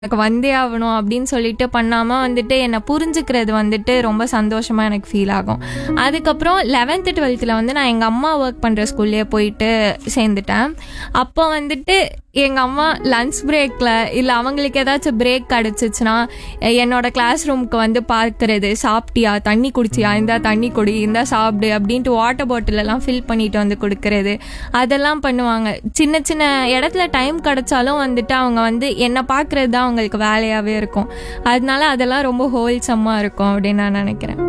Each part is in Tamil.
எனக்கு வந்தே ஆகணும் அப்படின்னு சொல்லிட்டு பண்ணாமல் வந்துட்டு என்னை புரிஞ்சுக்கிறது வந்துட்டு ரொம்ப சந்தோஷமாக எனக்கு ஃபீல் ஆகும். அதுக்கப்புறம் 11th 12th வந்து நான் எங்கள் அம்மா ஒர்க் பண்ணுற ஸ்கூல்லேயே போயிட்டு சேர்ந்துட்டேன். அப்போ வந்துட்டு எங்கள் அம்மா லன்ச் பிரேக்கில் இல்லை அவங்களுக்கு ஏதாச்சும் பிரேக் கிடச்சிச்சுன்னா என்னோட கிளாஸ் ரூமுக்கு வந்து பார்க்குறது, சாப்பிட்டியா, தண்ணி குடிச்சியா, இந்தா தண்ணி குடி, இந்தா சாப்பிடு அப்படின்ட்டு வாட்டர் பாட்டிலெல்லாம் ஃபில் பண்ணிட்டு வந்து கொடுக்கறது, அதெல்லாம் பண்ணுவாங்க. சின்ன சின்ன இடத்துல டைம் கிடச்சாலும் வந்துட்டு அவங்க வந்து என்னை பார்க்குறது தான் அவங்களுக்கு வேலையாகவே இருக்கும். அதனால அதெல்லாம் ரொம்ப ஹோல்சம்மாக இருக்கும் அப்படின்னு நான் நினைக்கிறேன்.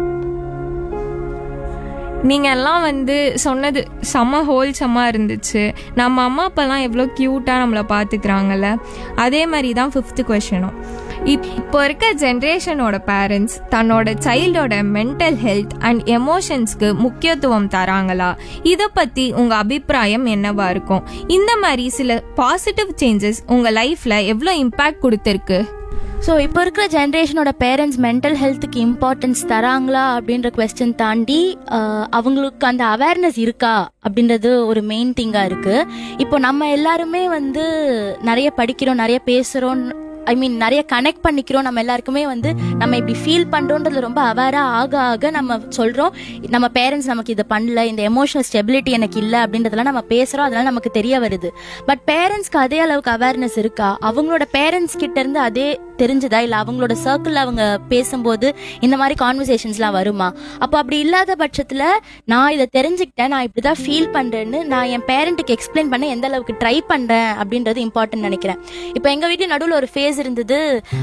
நீங்கள் எல்லாம் வந்து சொன்னது செம்ம ஹோல்சம்மாக இருந்துச்சு. நம்ம அம்மா அப்பாலாம் எவ்வளோ க்யூட்டாக நம்மளை பார்த்துக்கிறாங்கல்ல, அதே மாதிரி தான் 5th கொஷனும். இப்போ இருக்க ஜென்ரேஷனோட பேரண்ட்ஸ் தன்னோட சைல்டோட மென்டல் ஹெல்த் அண்ட் எமோஷன்ஸ்க்கு முக்கியத்துவம் தராங்களா? இதை பற்றி உங்கள் அபிப்பிராயம் என்னவா இருக்கும்? இந்த மாதிரி சில பாசிட்டிவ் சேஞ்சஸ் உங்கள் லைஃப்பில் எவ்வளோ இம்பேக்ட் கொடுத்துருக்கு? ஸோ இப்போ இருக்கிற ஜென்ரேஷனோட பேரண்ட்ஸ் மென்டல் ஹெல்த்துக்கு இம்பார்ட்டன்ஸ் தராங்களா அப்படின்ற கொஸ்டின் தாண்டி அவங்களுக்கு அந்த அவேர்னஸ் இருக்கா அப்படின்றது ஒரு மெயின் திங்காக இருக்குது. இப்போ நம்ம எல்லாருமே வந்து நிறைய படிக்கிறோம், நிறைய பேசுகிறோம், நிறைய கனெக்ட் பண்ணிக்கிறோம். நம்ம எல்லாருக்குமே வந்து நம்ம இப்படி ஃபீல் பண்ணுறோன்றதுல ரொம்ப அவேராக ஆக ஆக நம்ம சொல்கிறோம், நம்ம பேரண்ட்ஸ் நமக்கு இதை பண்ணல, இந்த எமோஷனல் ஸ்டெபிலிட்டி எனக்கு இல்லை அப்படின்றதெல்லாம் நம்ம பேசுகிறோம். அதெல்லாம் நமக்கு தெரிய வருது. பட் பேரண்ட்ஸ்க்கு அதே அளவுக்கு அவேர்னஸ் இருக்கா? அவங்களோட பேரண்ட்ஸ் கிட்ட இருந்து அதே தெரிஞ்சுதா? இல்லை அவங்களோட சர்க்கிளில் அவங்க பேசும்போது இந்த மாதிரி கான்வர்சேஷன்ஸ்லாம் வருமா? அப்போ அப்படி இல்லாத பட்சத்தில் நான் இதை தெரிஞ்சுக்கிட்டேன், நான் இப்படி தான் ஃபீல் பண்ணுறேன்னு நான் என் பேரண்ட்டுக்கு எக்ஸ்பிளைன் பண்ண எந்த அளவுக்கு ட்ரை பண்ணுறேன் அப்படின்றது இம்பார்ட்டன்ட் நினைக்கிறேன். இப்போ எங்கள் வீட்டில் நடுவில் ஒரு ஃபேஸ் இருந்தது.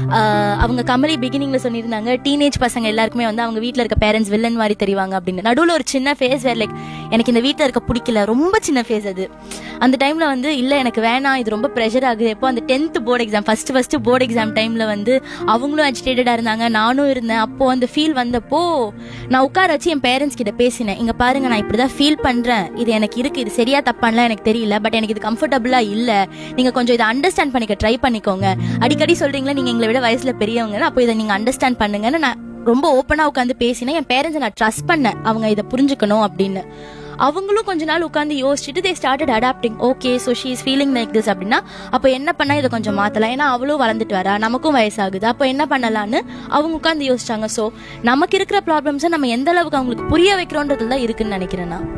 அவங்க கமலி பிகினிங்ல சொல்லியிருந்தாங்க, டீனேஜ் பசங்க எல்லாருக்குமே வந்து அவங்க வீட்டில் இருக்க பேரண்ட்ஸ் வில்லன் மாதிரி தெரிவாங்க அப்படின்னு. நடுவில் ஒரு சின்ன ஃபேஸ் வேர் லைக் எனக்கு இந்த வீட்டில் இருக்க பிடிக்கல, ரொம்ப சின்ன ஃபேஸ் அது. அந்த டைம்ல வந்து இல்லை எனக்கு வேணாம், இது ரொம்ப ப்ரெஷர் ஆகுது. எப்போ அந்த 10th board exam, first board exam டைம்ல வந்து அவங்களும் அஜிடேட்டடா இருந்தாங்க, நானும் இருந்தேன். அப்போ அந்த ஃபீல் வந்தப்போ நான் உட்கார வச்சு என் பேரண்ட்ஸ் கிட்ட பேசினேன். இங்க பாருங்க, நான் இப்படிதான் ஃபீல் பண்றேன், இது எனக்கு இருக்கு, இது சரியா தப்பான்லாம் எனக்கு தெரியல, பட் எனக்கு இது கம்ஃபர்டபுளா இல்ல, நீங்க கொஞ்சம் இதை அண்டர்ஸ்டாண்ட் பண்ணிக்க ட்ரை பண்ணிக்கோங்க. அடிக்கடி சொல்றீங்களா நீங்க எங்களை விட வயசுல பெரியவங்க, அப்போ இதை நீங்க அண்டர்ஸ்டாண்ட் பண்ணுங்கன்னு நான் ரொம்ப ஓப்பனா உட்காந்து பேசினேன். என் பேரண்ட்ஸ் நான் ட்ரஸ்ட் பண்ணேன், அவங்க இதை புரிஞ்சுக்கணும் அப்படின்னு. அவங்களும் கொஞ்ச நாள் உட்காந்து யோசிச்சுட்டு they started adapting. Okay, so she is feeling like this அப்படின்னா அப்போ என்ன பண்ணா இதை கொஞ்சம் மாற்றலாம், ஏன்னா அவளும் வளர்ந்துட்டு வரா, நமக்கும் வயசாகுது, அப்போ என்ன பண்ணலான்னு அவங்க உட்காந்து யோசிச்சாங்க. ஸோ நமக்கு இருக்கிற ப்ராப்ளம்ஸை நம்ம எந்த அளவுக்கு அவங்களுக்கு புரிய வைக்கிறோன்றதுல தான் இருக்குன்னு நினைக்கிறேன் நான்.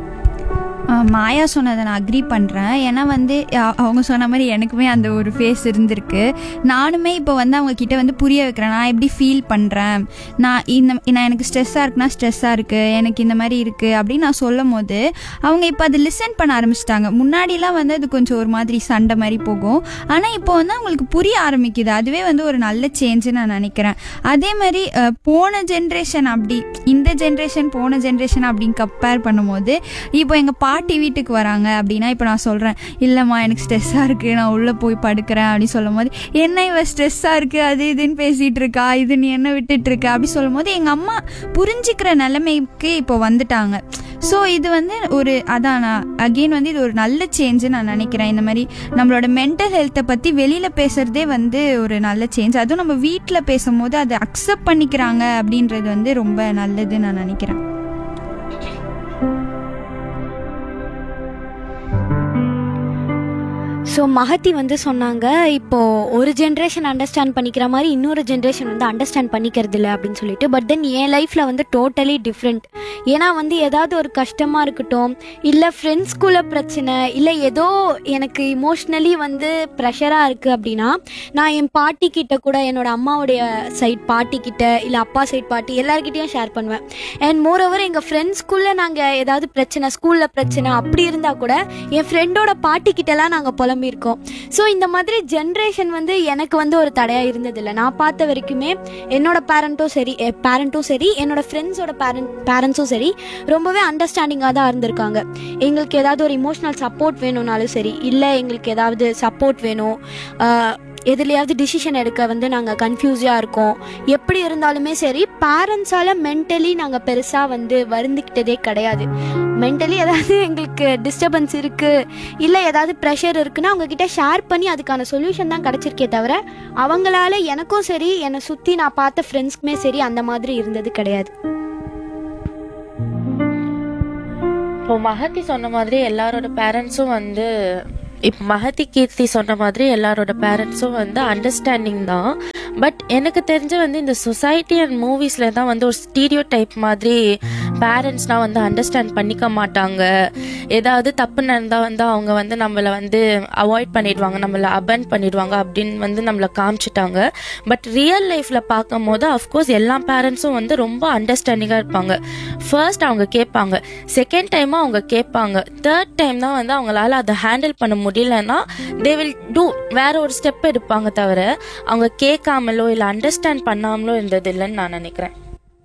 மாயா சொன்னதை நான் அக்ரி பண்ணுறேன். ஏன்னா வந்து அவங்க சொன்ன மாதிரி எனக்குமே அந்த ஒரு ஃபேஸ் இருந்திருக்கு. நானுமே இப்போ வந்து அவங்க கிட்ட வந்து புரிய வைக்கிறேன், நான் எப்படி ஃபீல் பண்ணுறேன், நான் எனக்கு ஸ்ட்ரெஸ்ஸாக இருக்குன்னா ஸ்ட்ரெஸ்ஸாக இருக்குது, எனக்கு இந்த மாதிரி இருக்குது அப்படின்னு நான் சொல்லும் போது அவங்க இப்போ அது லிசன் பண்ண ஆரம்பிச்சிட்டாங்க. முன்னாடிலாம் வந்து அது கொஞ்சம் ஒரு மாதிரி சண்டை மாதிரி போகும், ஆனால் இப்போ வந்து அவங்களுக்கு புரிய ஆரம்பிக்குது. அதுவே வந்து ஒரு நல்ல சேஞ்சுன்னு நான் நினைக்கிறேன். அதே மாதிரி போன ஜென்ரேஷன் அப்படி இந்த ஜென்ரேஷன் போன ஜென்ரேஷன் அப்படின்னு கம்பேர் பண்ணும்போது இப்போ எங்கள் பாட்டி வீட்டுக்கு வராங்க அப்படின்னா இப்போ நான் சொல்கிறேன், இல்லைம்மா எனக்கு ஸ்ட்ரெஸ்ஸாக இருக்குது, நான் உள்ளே போய் படுக்கிறேன் அப்படின்னு சொல்லும் போது, என்ன இவ ஸ்ட்ரெஸ்ஸாக இருக்குது அது இதுன்னு பேசிகிட்டு இருக்கா, இது நீ என்ன விட்டுட்டுருக்க அப்படி சொல்லும் போது எங்கள் அம்மா புரிஞ்சிக்கிற நிலைமைக்கு இப்போ வந்துட்டாங்க. ஸோ இது வந்து ஒரு அதான் நான் அகெயின் வந்து இது ஒரு நல்ல சேஞ்சுன்னு நான் நினைக்கிறேன். இந்த மாதிரி நம்மளோட மென்டல் ஹெல்த்தை பற்றி வெளியில் பேசுகிறதே வந்து ஒரு நல்ல சேஞ்ச். அதுவும் நம்ம வீட்டில் பேசும்போது அதை அக்செப்ட் பண்ணிக்கிறாங்க அப்படின்றது வந்து ரொம்ப நல்லதுன்னு நான் நினைக்கிறேன். ஸோ மகத்தி வந்து சொன்னாங்க, இப்போது ஒரு ஜென்ரேஷன் அண்டர்ஸ்டாண்ட் பண்ணிக்கிற மாதிரி இன்னொரு ஜென்ரேஷன் வந்து அண்டர்ஸ்டாண்ட் பண்ணிக்கிறது இல்லை அப்படின்னு சொல்லிட்டு. பட் தென் என் லைஃப்பில் வந்து டோட்டலி டிஃப்ரெண்ட். ஏன்னா வந்து ஏதாவது ஒரு கஷ்டமாக இருக்கட்டும், இல்லை ஃப்ரெண்ட்ஸ்குள்ள பிரச்சனை, இல்லை ஏதோ எனக்கு இமோஷ்னலி வந்து ப்ரெஷராக இருக்குது அப்படின்னா நான் என் பாட்டிக்கிட்ட கூட, என்னோடய அம்மாவுடைய சைட் பாட்டிக்கிட்ட இல்லை அப்பா சைட் பாட்டி எல்லாருக்கிட்டையும் ஷேர் பண்ணுவேன். அண்ட் மோர் ஓவர் எங்கள் ஃப்ரெண்ட்ஸ்குள்ளே நாங்கள் ஏதாவது பிரச்சனை, ஸ்கூலில் பிரச்சனை அப்படி இருந்தால் கூட என் ஃப்ரெண்டோட பாட்டிக்கிட்டலாம் நாங்கள் இருக்கோம். ஸோ இந்த மாதிரி ஜென்ரேஷன் வந்து எனக்கு வந்து ஒரு தடையாக இருந்ததில்லை. நான் பார்த்த வரைக்குமே என்னோட பேரண்ட்டும் சரி என்னோட ஃப்ரெண்ட்ஸோட பேரண்ட்ஸும் சரி ரொம்பவே அண்டர்ஸ்டாண்டிங்காக தான் இருந்திருக்காங்க. எங்களுக்கு ஏதாவது ஒரு இமோஷனல் சப்போர்ட் வேணும்னாலும் சரி, இல்லை எங்களுக்கு ஏதாவது சப்போர்ட் வேணும், எதுலையாவது டிசிஷன் எடுக்க வந்து நாங்கள் கன்ஃபியூஸாக இருக்கோம், எப்படி இருந்தாலுமே சரி பேரண்ட்ஸால் மென்டலி நாங்கள் பெருசாக வந்து வருந்துக்கிட்டதே கிடையாது. மென்டலி ஏதாவது எங்களுக்கு டிஸ்டர்பன்ஸ் இருக்குது, இல்லை ஏதாவது ப்ரெஷர் இருக்குன்னா அவங்கக்கிட்ட ஷேர் பண்ணி அதுக்கான சொல்யூஷன் தான் கிடச்சிருக்கே தவிர அவங்களால எனக்கும் சரி என்னை சுற்றி நான் பார்த்த ஃப்ரெண்ட்ஸ்க்குமே சரி அந்த மாதிரி இருந்தது கிடையாது. இப்போ மகத்தி சொன்ன மாதிரி எல்லாரோட பேரண்ட்ஸும் வந்து இப்போ மகதி கீர்த்தி சொன்ன மாதிரி எல்லாரோட பேரண்ட்ஸும் வந்து அண்டர்ஸ்டாண்டிங் தான். பட் எனக்கு தெரிஞ்ச வந்து இந்த சொசைட்டி அண்ட் மூவிஸில் தான் வந்து ஒரு ஸ்டீரியோ டைப் மாதிரி பேரண்ட்ஸ்னால் வந்து அண்டர்ஸ்டாண்ட் பண்ணிக்க மாட்டாங்க. ஏதாவது தப்பு நடந்தால் வந்து அவங்க வந்து நம்மளை வந்து அவாய்ட் பண்ணிடுவாங்க, நம்மளை அபண்ட் பண்ணிடுவாங்க அப்படின்னு வந்து நம்மளை காமிச்சிட்டாங்க. பட் ரியல் லைஃப்பில் பார்க்கும் போது அஃப்கோர்ஸ் எல்லா பேரண்ட்ஸும் வந்து ரொம்ப அண்டர்ஸ்டாண்டிங்காக இருப்பாங்க. ஃபர்ஸ்ட் அவங்க கேட்பாங்க, செகண்ட் டைமும் அவங்க கேட்பாங்க, தேர்ட் டைம் தான் வந்து அவங்களால அதை ஹேண்டில் பண்ண முடியலன்னா தே வில் டூ வேற ஒரு ஸ்டெப் எடுப்பாங்க, தவிர அவங்க கேட்காமலோ இல்லை அண்டர்ஸ்டாண்ட் பண்ணாமலோ இருந்தது இல்லைன்னு நான் நினைக்கிறேன்.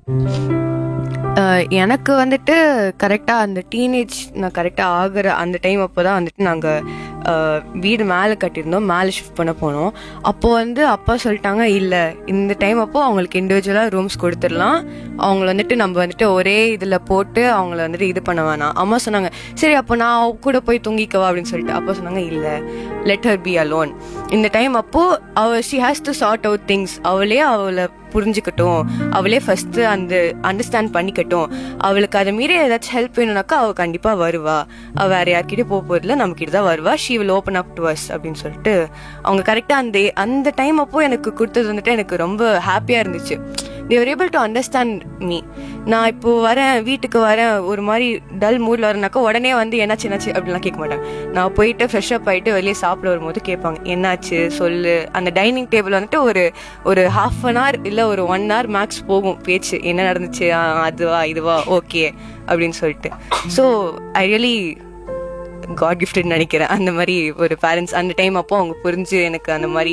எனக்கு வந்துட்டு கரெக்டாக அந்த டீனேஜ் நான் கரெக்டாக ஆகிற அந்த டைம் அப்போ தான் வந்துட்டு நாங்கள் வீடு மேலே கட்டியிருந்தோம், மேலே ஷிஃப்ட் பண்ண போனோம். அப்போது வந்து அப்பா சொல்லிட்டாங்க, இல்லை இந்த டைம் அப்போது அவங்களுக்கு இண்டிவிஜுவலாக ரூம்ஸ் கொடுத்துடலாம், அவங்கள வந்துட்டு நம்ம வந்துட்டு ஒரே இதில் போட்டு அவங்கள வந்துட்டு இது பண்ண வேணாம். அம்மா சொன்னாங்க, சரி அப்போ நான் கூட போய் தூங்கிக்கவா அப்படின்னு சொல்லிட்டு. அப்பா சொன்னாங்க, இல்லை லெட் ஹர் பி அலோன். இந்த டைம் அப்போது she has to sort out things, அவளை புரிஞ்சுக்கட்டும், அவளே ஃபர்ஸ்ட் அந்த அண்டர்ஸ்டாண்ட் பண்ணிக்கட்டும், அவளுக்கு அதை மீறி ஏதாச்சும் ஹெல்ப் வேணும்னாக்கா அவள் கண்டிப்பாக வருவா, அவள் வேற யார்கிட்ட போக போதில்லை, நம்மக்கிட்ட தான் வருவா, she will open up to us அப்படின்னு சொல்லிட்டு அவங்க கரெக்டாக அந்த டைம் அப்போ எனக்கு கொடுத்தது வந்துட்டு எனக்கு ரொம்ப ஹாப்பியாக இருந்துச்சு. they were able to understand me. நான் இப்போ வரேன், வீட்டுக்கு வரேன், ஒரு மாதிரி டல் மூடில் வரேனாக்கா உடனே வந்து என்னாச்சு அப்படின்லாம் கேட்க மாட்டாங்க. நான் போயிட்டு ஃப்ரெஷ்அப் ஆகிட்டு வெளியே சாப்பிட வரும்போது கேட்பாங்க, என்னாச்சு சொல்லு. அந்த டைனிங் டேபிள் வந்துட்டு ஒரு ½ an hour இல்லை ஒரு 1 hour மேக்ஸ் போகும் பேச்சு, என்ன நடந்துச்சு, அதுவா இதுவா ஓகே அப்படின்னு சொல்லிட்டு. So I really God gifted நினைக்கிறேன் அந்த மாதிரி ஒரு பேரண்ட்ஸ். அந்த டைம் அப்போ அவங்க புரிஞ்சு எனக்கு அந்த மாதிரி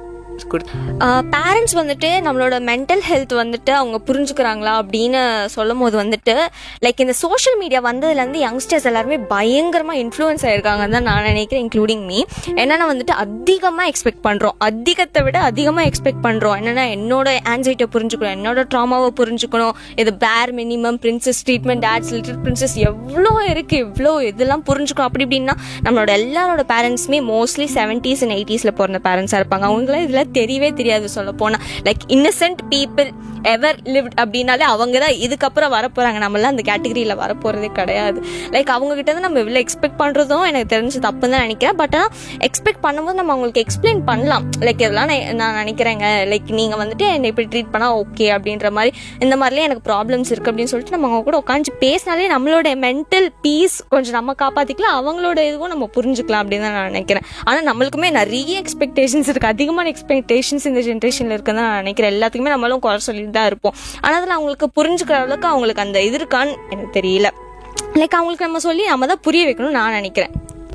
பேரண்ட்ஸ் வந்துட்டு நம்மளோட மென்டல் ஹெல்த் வந்துட்டு அவங்க புரிஞ்சுக்கிறாங்களா அப்படின்னு சொல்லும் போது வந்துட்டு லைக் இந்த சோஷியல் மீடியா வந்ததுலேருந்து யங்ஸ்டர்ஸ் எல்லாருமே பயங்கரமாக இன்ஃப்ளூயன்ஸ் ஆயிருக்காங்கன்னு தான் நான் நினைக்கிறேன், இன்க்ளூடிங் மீ. என்னன்னா வந்துட்டு அதிகமாக எக்ஸ்பெக்ட் பண்ணுறோம், அதிகத்தை விட அதிகமாக எக்ஸ்பெக்ட் பண்ணுறோம். என்னென்னா என்னோட ஆன்சைட்டியை புரிஞ்சுக்கணும், என்னோட ட்ராமாவை புரிஞ்சுக்கணும், இது பேர் minimum, princess treatment, dates little princess, எவ்வளோ இருக்குது, இவ்வளோ இதெல்லாம் புரிஞ்சுக்கணும். அப்படி இப்படின்னா நம்மளோட எல்லாரோட பேரண்ட்ஸுமே மோஸ்ட்லி 70s and 80s பிறந்த பேரண்ட்ஸாக இருப்பாங்க. அவங்களாம் இதில் தெரியவே தெரியாது சொல்ல போனா. லைக் இன்னசென்ட் பீப்புள் எவர் லிவ்ட் அப்படின்னாலே அவங்க தான் இதுக்கப்புறம் வரப்போறாங்க, நம்மளாம் அந்த கேட்டகரியில வரப்போறதே கிடையாது. லைக் அவங்க கிட்ட இருந்து நம்ம இவ்வளோ எக்ஸ்பெக்ட் பண்றதும் எனக்கு தெரிஞ்சு தப்புன்னு தான் நினைக்கிறேன். பட் ஆனால் எக்ஸ்பெக்ட் பண்ணும்போது நம்ம அவங்களுக்கு எக்ஸ்பிளைன் பண்ணலாம். லைக் இதெல்லாம் நான் நினைக்கிறேங்க, லைக் நீங்க வந்துட்டு என்னை இப்படி ட்ரீட் பண்ணா ஓகே அப்படின்ற மாதிரி, இந்த மாதிரிலாம் எனக்கு ப்ராப்ளம்ஸ் இருக்கு அப்படின்னு சொல்லிட்டு நம்ம அவங்க கூட உட்காந்து பேசினாலே நம்மளோட மென்டல் பீஸ் கொஞ்சம் நம்ம காப்பாத்திக்கலாம், அவங்களோட இதுவும் நம்ம புரிஞ்சுக்கலாம் அப்படின்னு தான் நான் நினைக்கிறேன். ஆனால் நம்மளுக்குமே நிறைய எக்ஸ்பெக்டேஷன்ஸ் இருக்கு, அதிகமான எக்ஸ்பெக்டேஷன்ஸ் இந்த ஜென்ரேஷன்ல இருக்குன்னு நான் நினைக்கிறேன். எல்லாத்துக்குமே நம்மளும் குறை சொல்லிட்டு தான் இருப்போம். ஆனால் அதில் அவங்களுக்கு புரிஞ்சுக்கிற அளவுக்கு அவங்களுக்கு அந்த இது இருக்கான்னு எனக்கு தெரியல. லைக் அவங்களுக்கு நம்ம சொல்லி நம்ம தான் புரிய வைக்கணும்னு நான் நினைக்கிறேன்.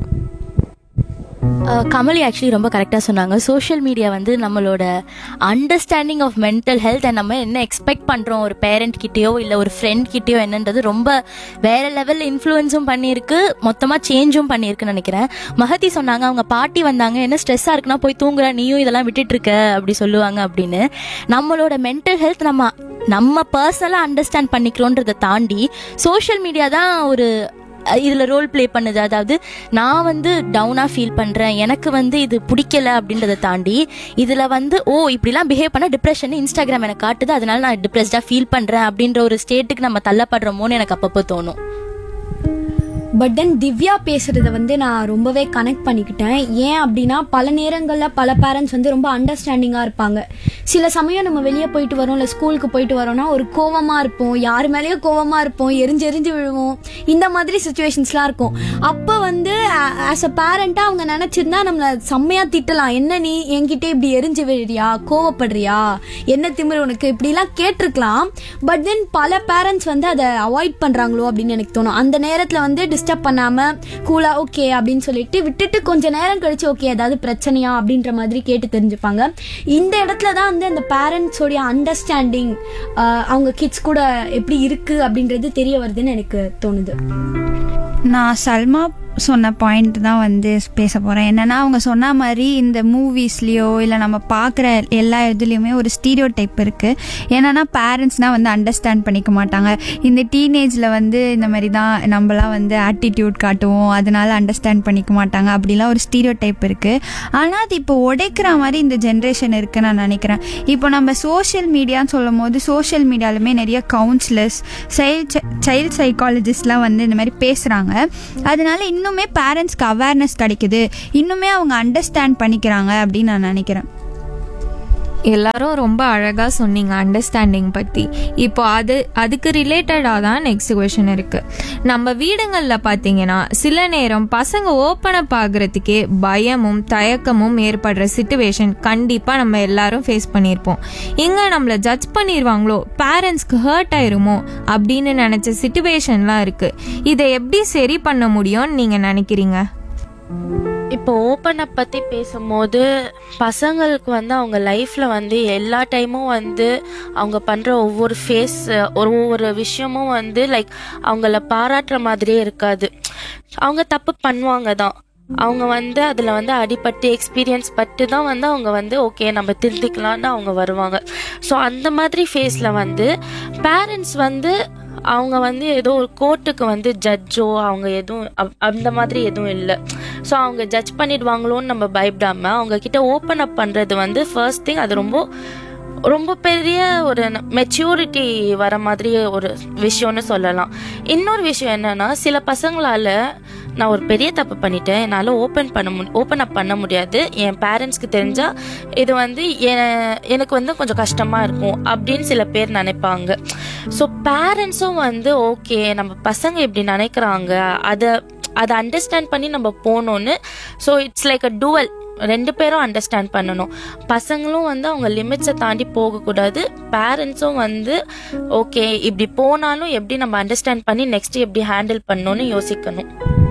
கமலி ஆக்சுவலி ரொம்ப கரெக்டாக சொன்னாங்க. சோஷியல் மீடியா வந்து நம்மளோட understanding of mental health and நம்ம என்ன எக்ஸ்பெக்ட் பண்ணுறோம் ஒரு பேரண்ட் கிட்டேயோ இல்லை ஒரு ஃப்ரெண்ட் கிட்டேயோ என்னன்றது ரொம்ப வேற லெவலில் இன்ஃப்ளூயன்ஸும் பண்ணியிருக்கு, மொத்தமாக சேஞ்சும் பண்ணியிருக்குன்னு நினைக்கிறேன். மகதி சொன்னாங்க, அவங்க பாட்டி வந்தாங்க, என்ன ஸ்ட்ரெஸ்ஸாக இருக்குன்னா போய் தூங்குற, நீயும் இதெல்லாம் விட்டுட்டு இருக்க அப்படி சொல்லுவாங்க அப்படின்னு. நம்மளோட மென்டல் ஹெல்த் நம்ம பர்சனலாக அண்டர்ஸ்டாண்ட் பண்ணிக்கிறோன்றதை தாண்டி சோஷியல் மீடியா தான் ஒரு இதில் ரோல் பிளே பண்ணுது. அதாவது நான் வந்து டவுனாக ஃபீல் பண்ணுறேன், எனக்கு வந்து இது பிடிக்கல அப்படின்றத தாண்டி இதில் வந்து இப்படிலாம் பிஹேவ் பண்ணால் டிப்ரெஷன் இன்ஸ்டாகிராம் எனக்கு காட்டுது, அதனால நான் டிப்ரெஸ்டாக ஃபீல் பண்ணுறேன் அப்படின்ற ஒரு ஸ்டேட்டுக்கு நம்ம தள்ளப்படுறோமோன்னு எனக்கு அப்பப்போ தோணும். பட் தென் திவ்யா பேசுறத வந்து நான் ரொம்பவே கனெக்ட் பண்ணிக்கிட்டேன். ஏன் அப்படின்னா பல நேரங்களில் பல பேரண்ட்ஸ் வந்து ரொம்ப அண்டர்ஸ்டாண்டிங்காக இருப்பாங்க. சில சமயம் நம்ம வெளியே போயிட்டு வரோம், இல்லை ஸ்கூலுக்கு போயிட்டு வரோம்னா ஒரு கோவமாக இருப்போம், யார் மேலேயோ கோவமாக இருப்போம், எரிஞ்சு விழுவோம், இந்த மாதிரி சுச்சுவேஷன்ஸ்லாம் இருக்கும். அப்போ வந்து ஆஸ் அ பேரண்ட்டாக அவங்க நினச்சிருந்தா நம்மளை செம்மையாக திட்டலாம், என்ன நீ என்கிட்ட இப்படி எரிஞ்சு விழுறியா, கோவப்படுறியா, என்ன திமிரு உனக்கு, இப்படிலாம் கேட்டிருக்கலாம். பட் தென் பல பேரண்ட்ஸ் வந்து அதை அவாய்ட் பண்ணுறாங்களோ அப்படின்னு எனக்கு தோணும். அந்த நேரத்தில் வந்து டிஸ்டர்ப் பண்ணாம கூலா ஓகே அப்படின்னு சொல்லிட்டு விட்டுட்டு கொஞ்ச நேரம் கழிச்சு ஓகே ஏதாவது பிரச்சனையா அப்படின்ற மாதிரி கேட்டு தெரிஞ்சுப்பாங்க. இந்த இடத்துல தான் வந்து அந்த பேரண்ட்ஸோடைய அண்டர்ஸ்டாண்டிங் அவங்க கிட்ஸ் கூட எப்படி இருக்கு அப்படின்றது தெரிய வருதுன்னு எனக்கு தோணுது. நான் சல்மா சொன்ன பாயிண்ட் தான் வந்து பேச போகிறேன். என்னென்னா அவங்க சொன்ன மாதிரி இந்த மூவிஸ்லேயோ இல்லை நம்ம பார்க்குற எல்லா இதுலேயுமே ஒரு ஸ்டீரியோ டைப் இருக்குது. என்னென்னா பேரண்ட்ஸ்னால் வந்து அண்டர்ஸ்டாண்ட் பண்ணிக்க மாட்டாங்க. இந்த டீனேஜில் வந்து இந்த மாதிரி தான் நம்மளாம் வந்து ஆட்டிடியூட் காட்டுவோம், அதனால அண்டர்ஸ்டாண்ட் பண்ணிக்க மாட்டாங்க, அப்படிலாம் ஒரு ஸ்டீரியோ டைப் இருக்குது. ஆனால் அது இப்போ உடைக்கிற மாதிரி இந்த ஜென்ரேஷன் இருக்குன்னு நான் நினைக்கிறேன். இப்போ நம்ம சோஷியல் மீடியான்னு சொல்லும் போது சோஷியல் மீடியாலுமே நிறைய கவுன்சிலர்ஸ், சைல்ட் சைக்காலஜிஸ்ட்லாம் வந்து இந்த மாதிரி பேசுகிறாங்க. அதனால இன்னும் இன்னுமே பேரண்ட்ஸ்க்கு அவேர்னஸ் கிடைக்குது, இன்னுமே அவங்க அண்டர்ஸ்டாண்ட் பண்ணிக்கிறாங்க அப்படின்னு நான் நினைக்கிறேன். எல்லாரும் ரொம்ப அழகாக சொன்னீங்க அண்டர்ஸ்டாண்டிங் பற்றி. இப்போ அதுக்கு ரிலேட்டடாக தான் நெக்ஸ்ட் கொஷின் இருக்குது. நம்ம வீடுங்களில் பார்த்தீங்கன்னா சில நேரம் பசங்க ஓப்பன் அப் ஆகுறதுக்கே பயமும் தயக்கமும் ஏற்படுற சிச்சுவேஷன் கண்டிப்பாக நம்ம எல்லாரும் ஃபேஸ் பண்ணியிருப்போம். இங்கே நம்மளை ஜட்ஜ் பண்ணிடுவாங்களோ, பேரண்ட்ஸ்க்கு ஹர்ட் ஆயிருமோ அப்படின்னு நினச்ச சிச்சுவேஷன்லாம் இருக்குது. இதை எப்படி சரி பண்ண முடியும்னு நீங்கள் நினைக்கிறீங்க? இப்போ ஓப்பன் அப் பற்றி பேசும்போது பசங்களுக்கு வந்து அவங்க லைஃப்பில் வந்து எல்லா டைமும் வந்து அவங்க பண்ணுற ஒவ்வொரு ஒவ்வொரு விஷயமும் வந்து லைக் அவங்கள பாராட்டுற மாதிரியே இருக்காது. அவங்க தப்பு பண்ணுவாங்க தான், அவங்க வந்து அதில் வந்து அடிபட்டு எக்ஸ்பீரியன்ஸ் பட்டு தான் வந்து அவங்க வந்து ஓகே நம்ம திருத்திக்கலான்னு அவங்க வருவாங்க. ஸோ அந்த மாதிரி ஃபேஸில் வந்து பேரண்ட்ஸ் வந்து அவங்க வந்து ஏதோ ஒரு கோர்ட்டுக்கு வந்து ஜட்ஜோ அவங்க எதுவும் அந்த மாதிரி எதுவும் இல்லை. ஸோ அவங்க ஜட்ஜ் பண்ணிடுவாங்களோன்னு நம்ம பயப்படாமல் அவங்க கிட்ட ஓப்பன் அப் பண்ணுறது வந்து ஃபர்ஸ்ட் திங். அது ரொம்ப ரொம்ப பெரிய ஒரு மெச்சூரிட்டி வர மாதிரி ஒரு விஷயம்னு சொல்லலாம். இன்னொரு விஷயம் என்னன்னா, சில பசங்களால நான் ஒரு பெரிய தப்பு பண்ணிட்டேன், என்னால் ஓப்பன் அப் பண்ண முடியாது, என் பேரண்ட்ஸ்க்கு தெரிஞ்சா இது வந்து எனக்கு வந்து கொஞ்சம் கஷ்டமாக இருக்கும் அப்படின்னு சில பேர் நினைப்பாங்க. ஸோ பேரண்ட்ஸும் வந்து ஓகே நம்ம பசங்க இப்படி நினைக்கிறாங்க, அதை அண்டர்ஸ்டாண்ட் பண்ணி நம்ம போகணுன்னு. So it's like a twelve, ரெண்டு பேரும் அண்டர்ஸ்டாண்ட் பண்ணணும். பசங்களும் வந்து அவங்க லிமிட்ஸை தாண்டி போகக்கூடாது, பேரண்ட்ஸும் வந்து ஓகே இப்படி போனாலும் எப்படி நம்ம அண்டர்ஸ்டாண்ட் பண்ணி நெக்ஸ்ட் எப்படி ஹேண்டில் பண்ணணும்னு யோசிக்கணும்.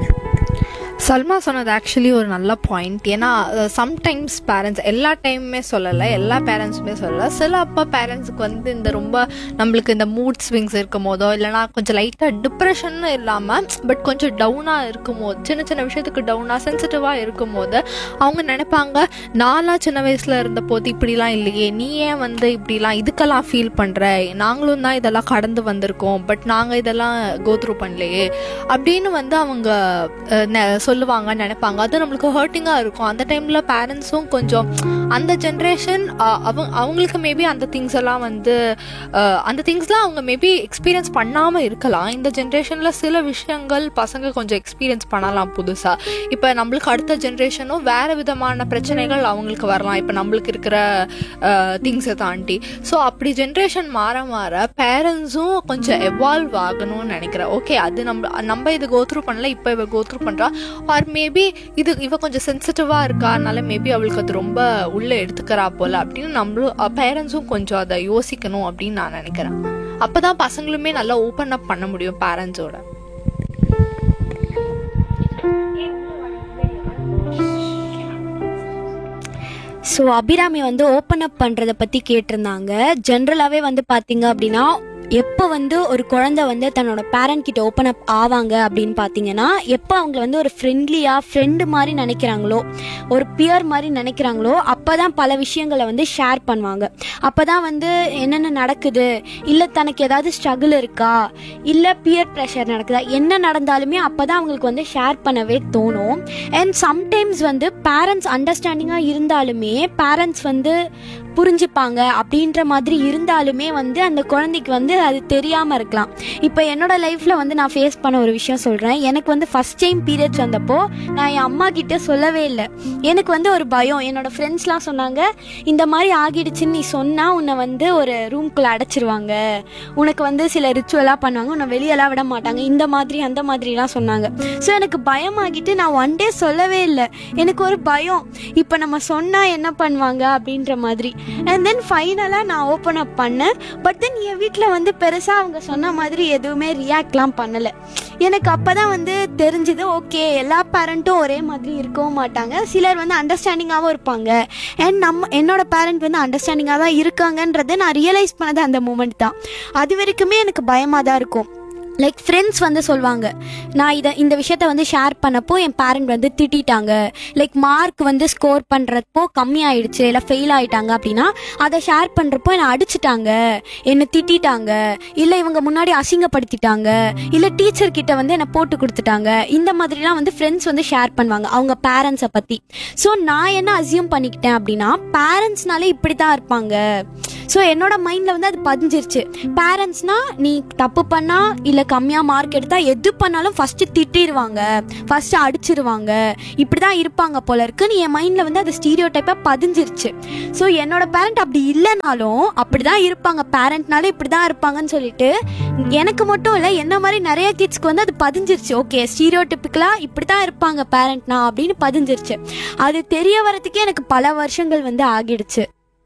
சல்மா சொன்னது ஆக்சுவலி ஒரு நல்ல பாயிண்ட். ஏன்னா சம்டைம்ஸ் பேரண்ட்ஸ் எல்லா டைமுமே சொல்லலை, எல்லா பேரண்ட்ஸுமே சொல்லலை. சில அப்பா பேரண்ட்ஸுக்கு வந்து இந்த ரொம்ப நம்மளுக்கு இந்த மூட் ஸ்விங்ஸ் இருக்கும் போதோ இல்லைனா கொஞ்சம் லைட்டாக டிப்ரெஷன் இல்லாமல் பட் கொஞ்சம் டவுனாக இருக்கும் போது, சின்ன சின்ன விஷயத்துக்கு டவுனாக சென்சிட்டிவாக இருக்கும் போது அவங்க நினைப்பாங்க, நான்லாம் சின்ன வயசில் இருந்த போது இப்படிலாம் இல்லையே, நீ ஏன் வந்து இப்படிலாம் இதுக்கெல்லாம் ஃபீல் பண்ணுற, நாங்களும் தான் இதெல்லாம் கடந்து வந்திருக்கோம், பட் நாங்கள் இதெல்லாம் கோத்ரூ பண்ணலையே அப்படின்னு வந்து அவங்க சொல்லுவாங்க, நினைப்பாங்க. அது நம்மளுக்கு ஹர்ட்டிங்காக இருக்கும். அந்த டைமில் பேரண்ட்ஸும் கொஞ்சம் அந்த ஜென்ரேஷன் அவங்களுக்கு மேபி அந்த திங்ஸ் எல்லாம் வந்து அந்த திங்ஸ்லாம் அவங்க மேபி எக்ஸ்பீரியன்ஸ் பண்ணாமல் இருக்கலாம். இந்த ஜென்ரேஷனில் சில விஷயங்கள் பசங்க கொஞ்சம் எக்ஸ்பீரியன்ஸ் பண்ணலாம் புதுசாக. இப்போ நம்மளுக்கு அடுத்த ஜென்ரேஷனும் வேறு விதமான பிரச்சனைகள் அவங்களுக்கு வரலாம், இப்போ நம்மளுக்கு இருக்கிற திங்ஸை தாண்டி. ஸோ அப்படி ஜென்ரேஷன் மாற மாற பேரண்ட்ஸும் கொஞ்சம் எவால்வ் ஆகணும்னு நினைக்கிறேன். ஓகே அது நம்ம இது கோத்ரூ பண்ணல, இப்போ இவ கோத்ரூ பண்ணுறா, ஆர் மேபி இவ கொஞ்சம் சென்சிட்டிவாக இருக்கா, அதனால மேபி அவளுக்கு அது ரொம்ப உள்ளே எடுத்துக்கிறா போல அப்படின்னு நம்மளும் பேரண்ட்ஸும் கொஞ்சம் அதை யோசிக்கணும் அப்படின்னு நான் நினைக்கிறேன். அப்போதான் பசங்களுமே நல்லா ஓப்பன் அப் பண்ண முடியும் பேரண்ட்ஸோட. ஸோ அபிராமி வந்து ஓப்பன் அப் பண்ணுறதை பற்றி கேட்டிருந்தாங்க. ஜென்ரலாகவே வந்து பார்த்தீங்க அப்படின்னா எப்போ வந்து ஒரு குழந்தை வந்து தன்னோட பேரண்ட் கிட்ட ஓப்பன் அப் ஆவாங்க அப்படின்னு பார்த்தீங்கன்னா, எப்போ அவங்க வந்து ஒரு ஃப்ரெண்டு மாதிரி நினைக்கிறாங்களோ, ஒரு பியர் மாதிரி நினைக்கிறாங்களோ, அப்போ தான் பல விஷயங்களை வந்து ஷேர் பண்ணுவாங்க. அப்போ தான் வந்து என்னென்ன நடக்குது, இல்லை தனக்கு ஏதாவது ஸ்ட்ரகிள் இருக்கா, இல்லை பியர் ப்ரெஷர் நடக்குதா, என்ன நடந்தாலுமே அப்போ தான் அவங்களுக்கு வந்து ஷேர் பண்ணவே தோணும். அண்ட் சம்டைம்ஸ் வந்து பேரண்ட்ஸ் அண்டர்ஸ்டாண்டிங்காக இருந்தாலுமே பேரண்ட்ஸ் வந்து புரிஞ்சுப்பாங்க அப்படின்ற மாதிரி இருந்தாலுமே வந்து அந்த குழந்தைக்கு வந்து அது தெரியாமல் இருக்கலாம். இப்போ என்னோட லைஃப்பில் வந்து நான் ஃபேஸ் பண்ண ஒரு விஷயம் சொல்கிறேன். எனக்கு வந்து ஃபஸ்ட் டைம் பீரியட்ஸ் வந்தப்போ நான் என் அம்மா கிட்டே சொல்லவே இல்லை. எனக்கு வந்து ஒரு பயம். என்னோடய ஃப்ரெண்ட்ஸ்லாம் சொன்னாங்க, இந்த மாதிரி ஆகிடுச்சுன்னு நீ சொன்னால் உன்னை வந்து ஒரு ரூம்குள்ளே அடைச்சிருவாங்க, உனக்கு வந்து சில ரிச்சுவலாக பண்ணுவாங்க, உன்னை வெளியெல்லாம் விட மாட்டாங்க, இந்த மாதிரி அந்த மாதிரிலாம் சொன்னாங்க. ஸோ எனக்கு பயமாகிட்டு நான் ஒன் டே சொல்லவே இல்லை. எனக்கு ஒரு பயம், இப்போ நம்ம சொன்னால் என்ன பண்ணுவாங்க அப்படின்ற மாதிரி. அண்ட் தென் ஃபைனலாக நான் ஓப்பன் அப் பண்ணேன். பட் தென் என் வீட்டில் வந்து பெருசாக அவங்க சொன்ன மாதிரி எதுவுமே ரியாக்ட்லாம் பண்ணலை. எனக்கு அப்போ தான் வந்து தெரிஞ்சுது, ஓகே எல்லா பேரண்ட்டும் ஒரே மாதிரி இருக்கவும் மாட்டாங்க, சிலர் வந்து அண்டர்ஸ்டாண்டிங்காகவும் இருப்பாங்க. அண்ட் என்னோட பேரண்ட் வந்து அண்டர்ஸ்டாண்டிங்காக தான் இருக்காங்கன்றதை நான் ரியலைஸ் பண்ணது அந்த மூமெண்ட் தான். அது வரைக்குமே எனக்கு பயமாக தான் இருக்கும். லைக் ஃப்ரெண்ட்ஸ் வந்து சொல்லுவாங்க, நான் இந்த விஷயத்த வந்து ஷேர் பண்ணப்போ என் பேரண்ட் வந்து திட்டாங்க, லைக் மார்க் வந்து ஸ்கோர் பண்ணுறப்போ கம்மியாயிடுச்சு இல்லை ஃபெயில் ஆகிட்டாங்க அப்படின்னா அதை ஷேர் பண்ணுறப்போ என்னை அடிச்சிட்டாங்க, என்னை திட்டாங்க, இல்லை இவங்க முன்னாடி அசிங்கப்படுத்திட்டாங்க, இல்லை டீச்சர்கிட்ட வந்து என்னை போட்டு கொடுத்துட்டாங்க, இந்த மாதிரிலாம் வந்து ஃப்ரெண்ட்ஸ் வந்து ஷேர் பண்ணுவாங்க அவங்க பேரண்ட்ஸை பற்றி. ஸோ நான் என்ன அசியூம் பண்ணிக்கிட்டேன் அப்படின்னா, பேரண்ட்ஸ்னாலே இப்படி தான் இருப்பாங்க, ஸோ என்னோட மைண்டில் வந்து அது பதிஞ்சிருச்சு. பேரண்ட்ஸ்னால் நீ தப்பு பண்ணால் இல்லை கம்மியாக மார்க் எடுத்தால் எது பண்ணாலும் ஃபஸ்ட்டு திட்டிடுவாங்க, ஃபஸ்ட்டு அடிச்சிருவாங்க, இப்படி தான் இருப்பாங்க போல இருக்குன்னு என் மைண்டில் வந்து அது ஸ்டீரியோ டைப்பாக பதிஞ்சிருச்சு. ஸோ என்னோட பேரண்ட் அப்படி இல்லைனாலும் அப்படி தான் இருப்பாங்க, பேரண்ட்னாலே இப்படி தான் இருப்பாங்கன்னு சொல்லிட்டு எனக்கு மட்டும் இல்லை என்ன மாதிரி நிறைய கிட்ஸ்க்கு வந்து அது பதிஞ்சிருச்சு. ஓகே ஸ்டீரியோ டிப்பிக்கலாக இப்படி தான் இருப்பாங்க பேரண்ட்னா அப்படின்னு பதிஞ்சிருச்சு. அது தெரிய வரதுக்கே எனக்கு பல வருஷங்கள் வந்து ஆகிடுச்சு.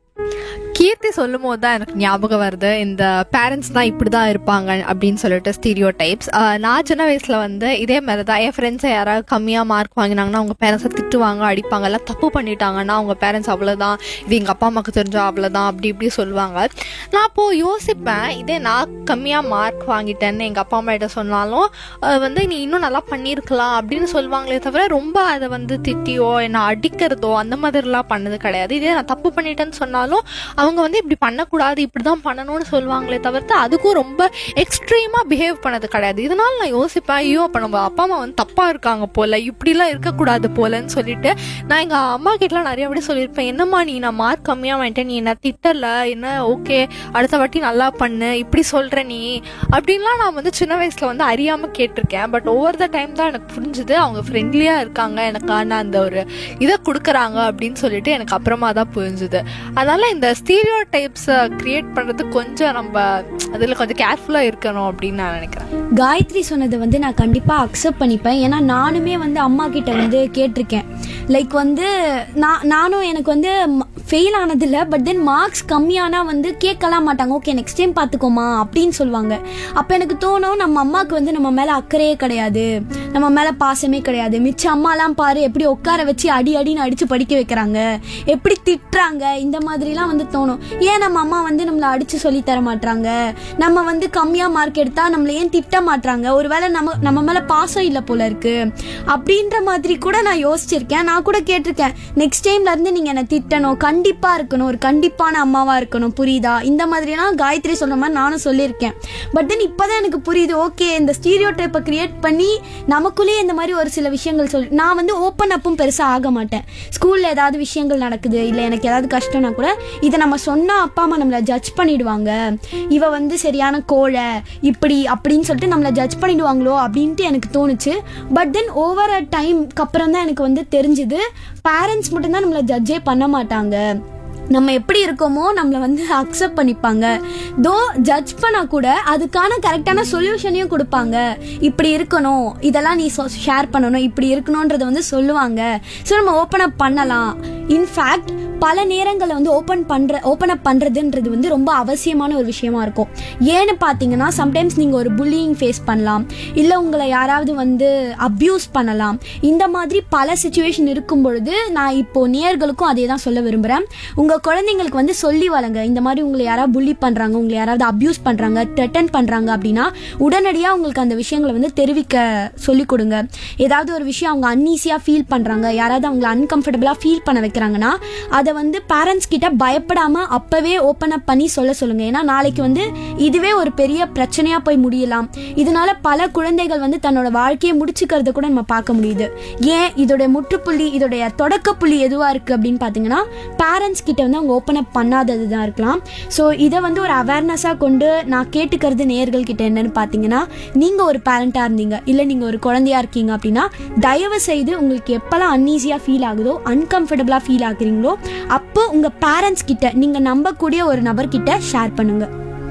கீர்த்தி சொல்லும் போது தான் எனக்கு ஞாபகம் வருது, இந்த பேரண்ட்ஸ் தான் இப்படி தான் இருப்பாங்க அப்படின்னு சொல்லிட்டு ஸ்டீரியோ டைப்ஸ். நான் சின்ன வயசில் வந்து இதே மாதிரி தான் என் ஃப்ரெண்ட்ஸை யாராவது கம்மியாக மார்க் வாங்கினாங்கன்னா அவங்க பேரண்ட்ஸை திட்டுவாங்க, அடிப்பாங்க, எல்லாம் தப்பு பண்ணிட்டாங்கன்னா அவங்க பேரண்ட்ஸ் அவ்வளோதான், இது எங்கள் அப்பா அம்மாவுக்கு தெரிஞ்சா அவ்வளோதான் அப்படி இப்படி சொல்லுவாங்க. நான் அப்போது யோசிப்பேன், இதே நான் கம்மியாக மார்க் வாங்கிட்டேன்னு எங்கள் அப்பா அம்மா கிட்ட சொன்னாலும் வந்து நீ இன்னும் நல்லா பண்ணியிருக்கலாம் அப்படின்னு சொல்லுவாங்களே தவிர ரொம்ப அதை வந்து திட்டியோ என்னை அடிக்கிறதோ அந்த மாதிரிலாம் பண்ணது கிடையாது. இதே நான் தப்பு பண்ணிட்டேன்னு சொன்னாலும் அவங்க வந்து இப்படி பண்ணக்கூடாது, இப்படிதான் பண்ணணும்னு சொல்லுவாங்களே தவிர்த்து அதுக்கும் ரொம்ப எக்ஸ்ட்ரீமா பிஹேவ் பண்ணது கிடையாது. இதனால நான் யோசிப்பேன், ஐயோ அப்ப நம்ம அப்பா அம்மா வந்து தப்பா இருக்காங்க போல, இப்படிலாம் இருக்கக்கூடாது போலன்னு சொல்லிட்டு நான் எங்க அம்மா கிட்டலாம் நிறைய வாட்டி சொல்லியிருப்பேன், என்னம்மா நீ நான் மார்க் கம்மியா வாங்கிட்டேன், நீ என்ன திட்டல, என்ன ஓகே அடுத்த வாட்டி நல்லா பண்ணு, இப்படி சொல்ற நீ அப்படின்லாம் நான் வந்து சின்ன வயசுல வந்து அறியாம கேட்டிருக்கேன். பட் ஓவர் த டைம் தான் எனக்கு புரிஞ்சுது அவங்க ஃப்ரெண்ட்லியா இருக்காங்க, எனக்கான அந்த ஒரு இதை கொடுக்குறாங்க அப்படின்னு சொல்லிட்டு எனக்கு அப்புறமா தான் புரிஞ்சுது. அதனால இந்த ஸ்டீரியோ டைப்ஸை கிரியேட் பண்ணுறது கொஞ்சம் நம்ம அதில் கொஞ்சம் கேர்ஃபுல்லாக இருக்கணும் அப்படின்னு நான் நினைக்கிறேன். காயத்ரி சொன்னதை வந்து நான் கண்டிப்பாக அக்செப்ட் பண்ணிப்பேன். ஏன்னா நானுமே வந்து அம்மா கிட்ட வந்து கேட்டிருக்கேன். லைக் வந்து நானும் எனக்கு வந்து ஃபெயில் ஆனதில்லை, பட் தென் மார்க்ஸ் கம்மியானால் வந்து கேட்கலாம் மாட்டாங்க, ஓகே நெக்ஸ்ட் டைம் பார்த்துக்கோமா அப்படின்னு சொல்லுவாங்க. அப்போ எனக்கு தோணும் நம்ம அம்மாவுக்கு வந்து நம்ம மேலே அக்கறையே கிடையாது, நம்ம மேலே பாசமே கிடையாது. மிச்ச அம்மாலாம் பாரு எப்படி உட்கார வச்சு அடின்னு அடித்து படிக்க வைக்கிறாங்க, எப்படி திட்டுறாங்க, இந்த மாதிரிலாம் வந்து தோணும். ஏன் நம்ம அம்மா வந்து நம்மளை அடித்து சொல்லி தர மாட்டாங்க, நம்ம வந்து கம்மியாக மார்க் எடுத்தால் நம்மளை ஏன் திட்ட மாட்டாங்க, ஒருவேளை நம்ம மேலே பாசம் இல்லை போல இருக்கு அப்படின்ற மாதிரி கூட நான் யோசிச்சிருக்கேன். நான் கூட கேட்டிருக்கேன், நெக்ஸ்ட் டைம்ல இருந்து நீங்கள் என்னை திட்டணும், கண்டிப்பாக இருக்கணும், ஒரு கண்டிப்பான அம்மாவாக இருக்கணும், புரியுதா, இந்த மாதிரிலாம் காயத்ரி சொல்கிற மாதிரி நானும் சொல்லியிருக்கேன். பட் தென் இப்போ தான் எனக்கு புரியுது, ஓகே இந்த ஸ்டீரியோ டைப்பை கிரியேட் பண்ணி நமக்குள்ளேயே இந்த மாதிரி ஒரு சில விஷயங்கள் நான் வந்து ஓப்பன் அப்பும் பெருசாக ஆக மாட்டேன். ஸ்கூலில் ஏதாவது விஷயங்கள் நடக்குது, இல்லை எனக்கு ஏதாவது கஷ்டம்னா கூட இதை நம்ம சொன்னால் அப்பா அம்மா நம்மளை ஜட்ஜ் பண்ணிடுவாங்க, இவ வந்து சரியான கோழை இப்படி அப்படின்னு சொல்லிட்டு நம்மளை ஜட்ஜ் பண்ணிடுவாங்களோ அப்படின்ட்டு எனக்கு தோணுச்சு. பட் தென் ஓவர் அ டைம்க்கு அப்புறம் தான் எனக்கு வந்து தெரிஞ்சுது, பேரண்ட்ஸ் மட்டும்தான் நம்மளை ஜட்ஜே பண்ண மாட்டாங்க, நம்ம எப்படி இருக்கோமோ நம்மளை வந்து அக்செப்ட் பண்ணிப்பாங்க. தோ ஜட்ஜ் பண்ணால் கூட அதுக்கான கரெக்டான சொல்யூஷனையும் கொடுப்பாங்க, இப்படி இருக்கணும், இதெல்லாம் நீ ஷேர் பண்ணணும், இப்படி இருக்கணுன்றதை வந்து சொல்லுவாங்க. ஸோ நம்ம ஓப்பன் அப் பண்ணலாம். இன்ஃபேக்ட் பல நேரங்களில் வந்து ஓப்பன் அப் பண்ணுறதுன்றது வந்து ரொம்ப அவசியமான ஒரு விஷயமா இருக்கும். ஏன்னு பார்த்தீங்கன்னா சம்டைம்ஸ் நீங்கள் ஒரு புல்லிங் ஃபேஸ் பண்ணலாம், இல்லை உங்களை யாராவது வந்து அப்யூஸ் பண்ணலாம். இந்த மாதிரி பல சிச்சுவேஷன் இருக்கும் பொழுது நான் இப்போது நேயர்களுக்கும் அதே தான் சொல்ல விரும்புகிறேன். உங்கள் குழந்தைங்களுக்கு வந்து சொல்லி வளங்க, இந்த மாதிரி உங்களை யாராவது புல்லி பண்ணுறாங்க, உங்களை யாராவது அப்யூஸ் பண்ணுறாங்க, த்ரெட்டன் பண்ணுறாங்க அப்படின்னா உடனடியாக உங்களுக்கு அந்த விஷயங்களை வந்து தெரிவிக்க சொல்லிக் கொடுங்க. ஏதாவது ஒரு விஷயம் அவங்க அன்ஈஸியாக ஃபீல் பண்ணுறாங்க, யாராவது அவங்களை அன்கம்ஃபர்டபுளாக ஃபீல் பண்ண வைக்கிறாங்கன்னா அதை வந்து பேரண்ட்ஸ் கிட்ட பயப்படாமல் அப்போவே ஓப்பன் அப் பண்ணி சொல்லுங்க. ஏன்னா நாளைக்கு வந்து இதுவே ஒரு பெரிய பிரச்சனையாக போய் முடியலாம். இதனால பல குழந்தைகள் வந்து தன்னோட வாழ்க்கையை முடிச்சுக்கிறத கூட நம்ம பார்க்க முடியுது. ஏன் இதோடைய முற்றுப்புள்ளி, இதோடைய தொடக்க புள்ளி எதுவாக இருக்குது அப்படின்னு பார்த்தீங்கன்னா பேரண்ட்ஸ் கிட்ட வந்து அவங்க ஓப்பன் அப் பண்ணாதது தான் இருக்கலாம். ஸோ இதை வந்து ஒரு அவேர்னஸாக கொண்டு நான் கேட்டுக்கிறது நேயர்கள் கிட்ட என்னன்னு பார்த்தீங்கன்னா, நீங்கள் ஒரு பேரண்ட்டாக இருந்தீங்க, இல்லை நீங்கள் ஒரு குழந்தையா இருக்கீங்க அப்படின்னா தயவு செய்து உங்களுக்கு எப்போல்லாம் அன்ஈஸியாக ஃபீல் ஆகுதோ, அன்கம்ஃபர்டபுளாக ஃபீல் ஆகுறீங்களோ அப்போ உங்க பேரண்ட்ஸ் கிட்ட, நீங்க நம்பக்கூடிய ஒரு நபர்கிட்ட ஷேர் பண்ணுங்க.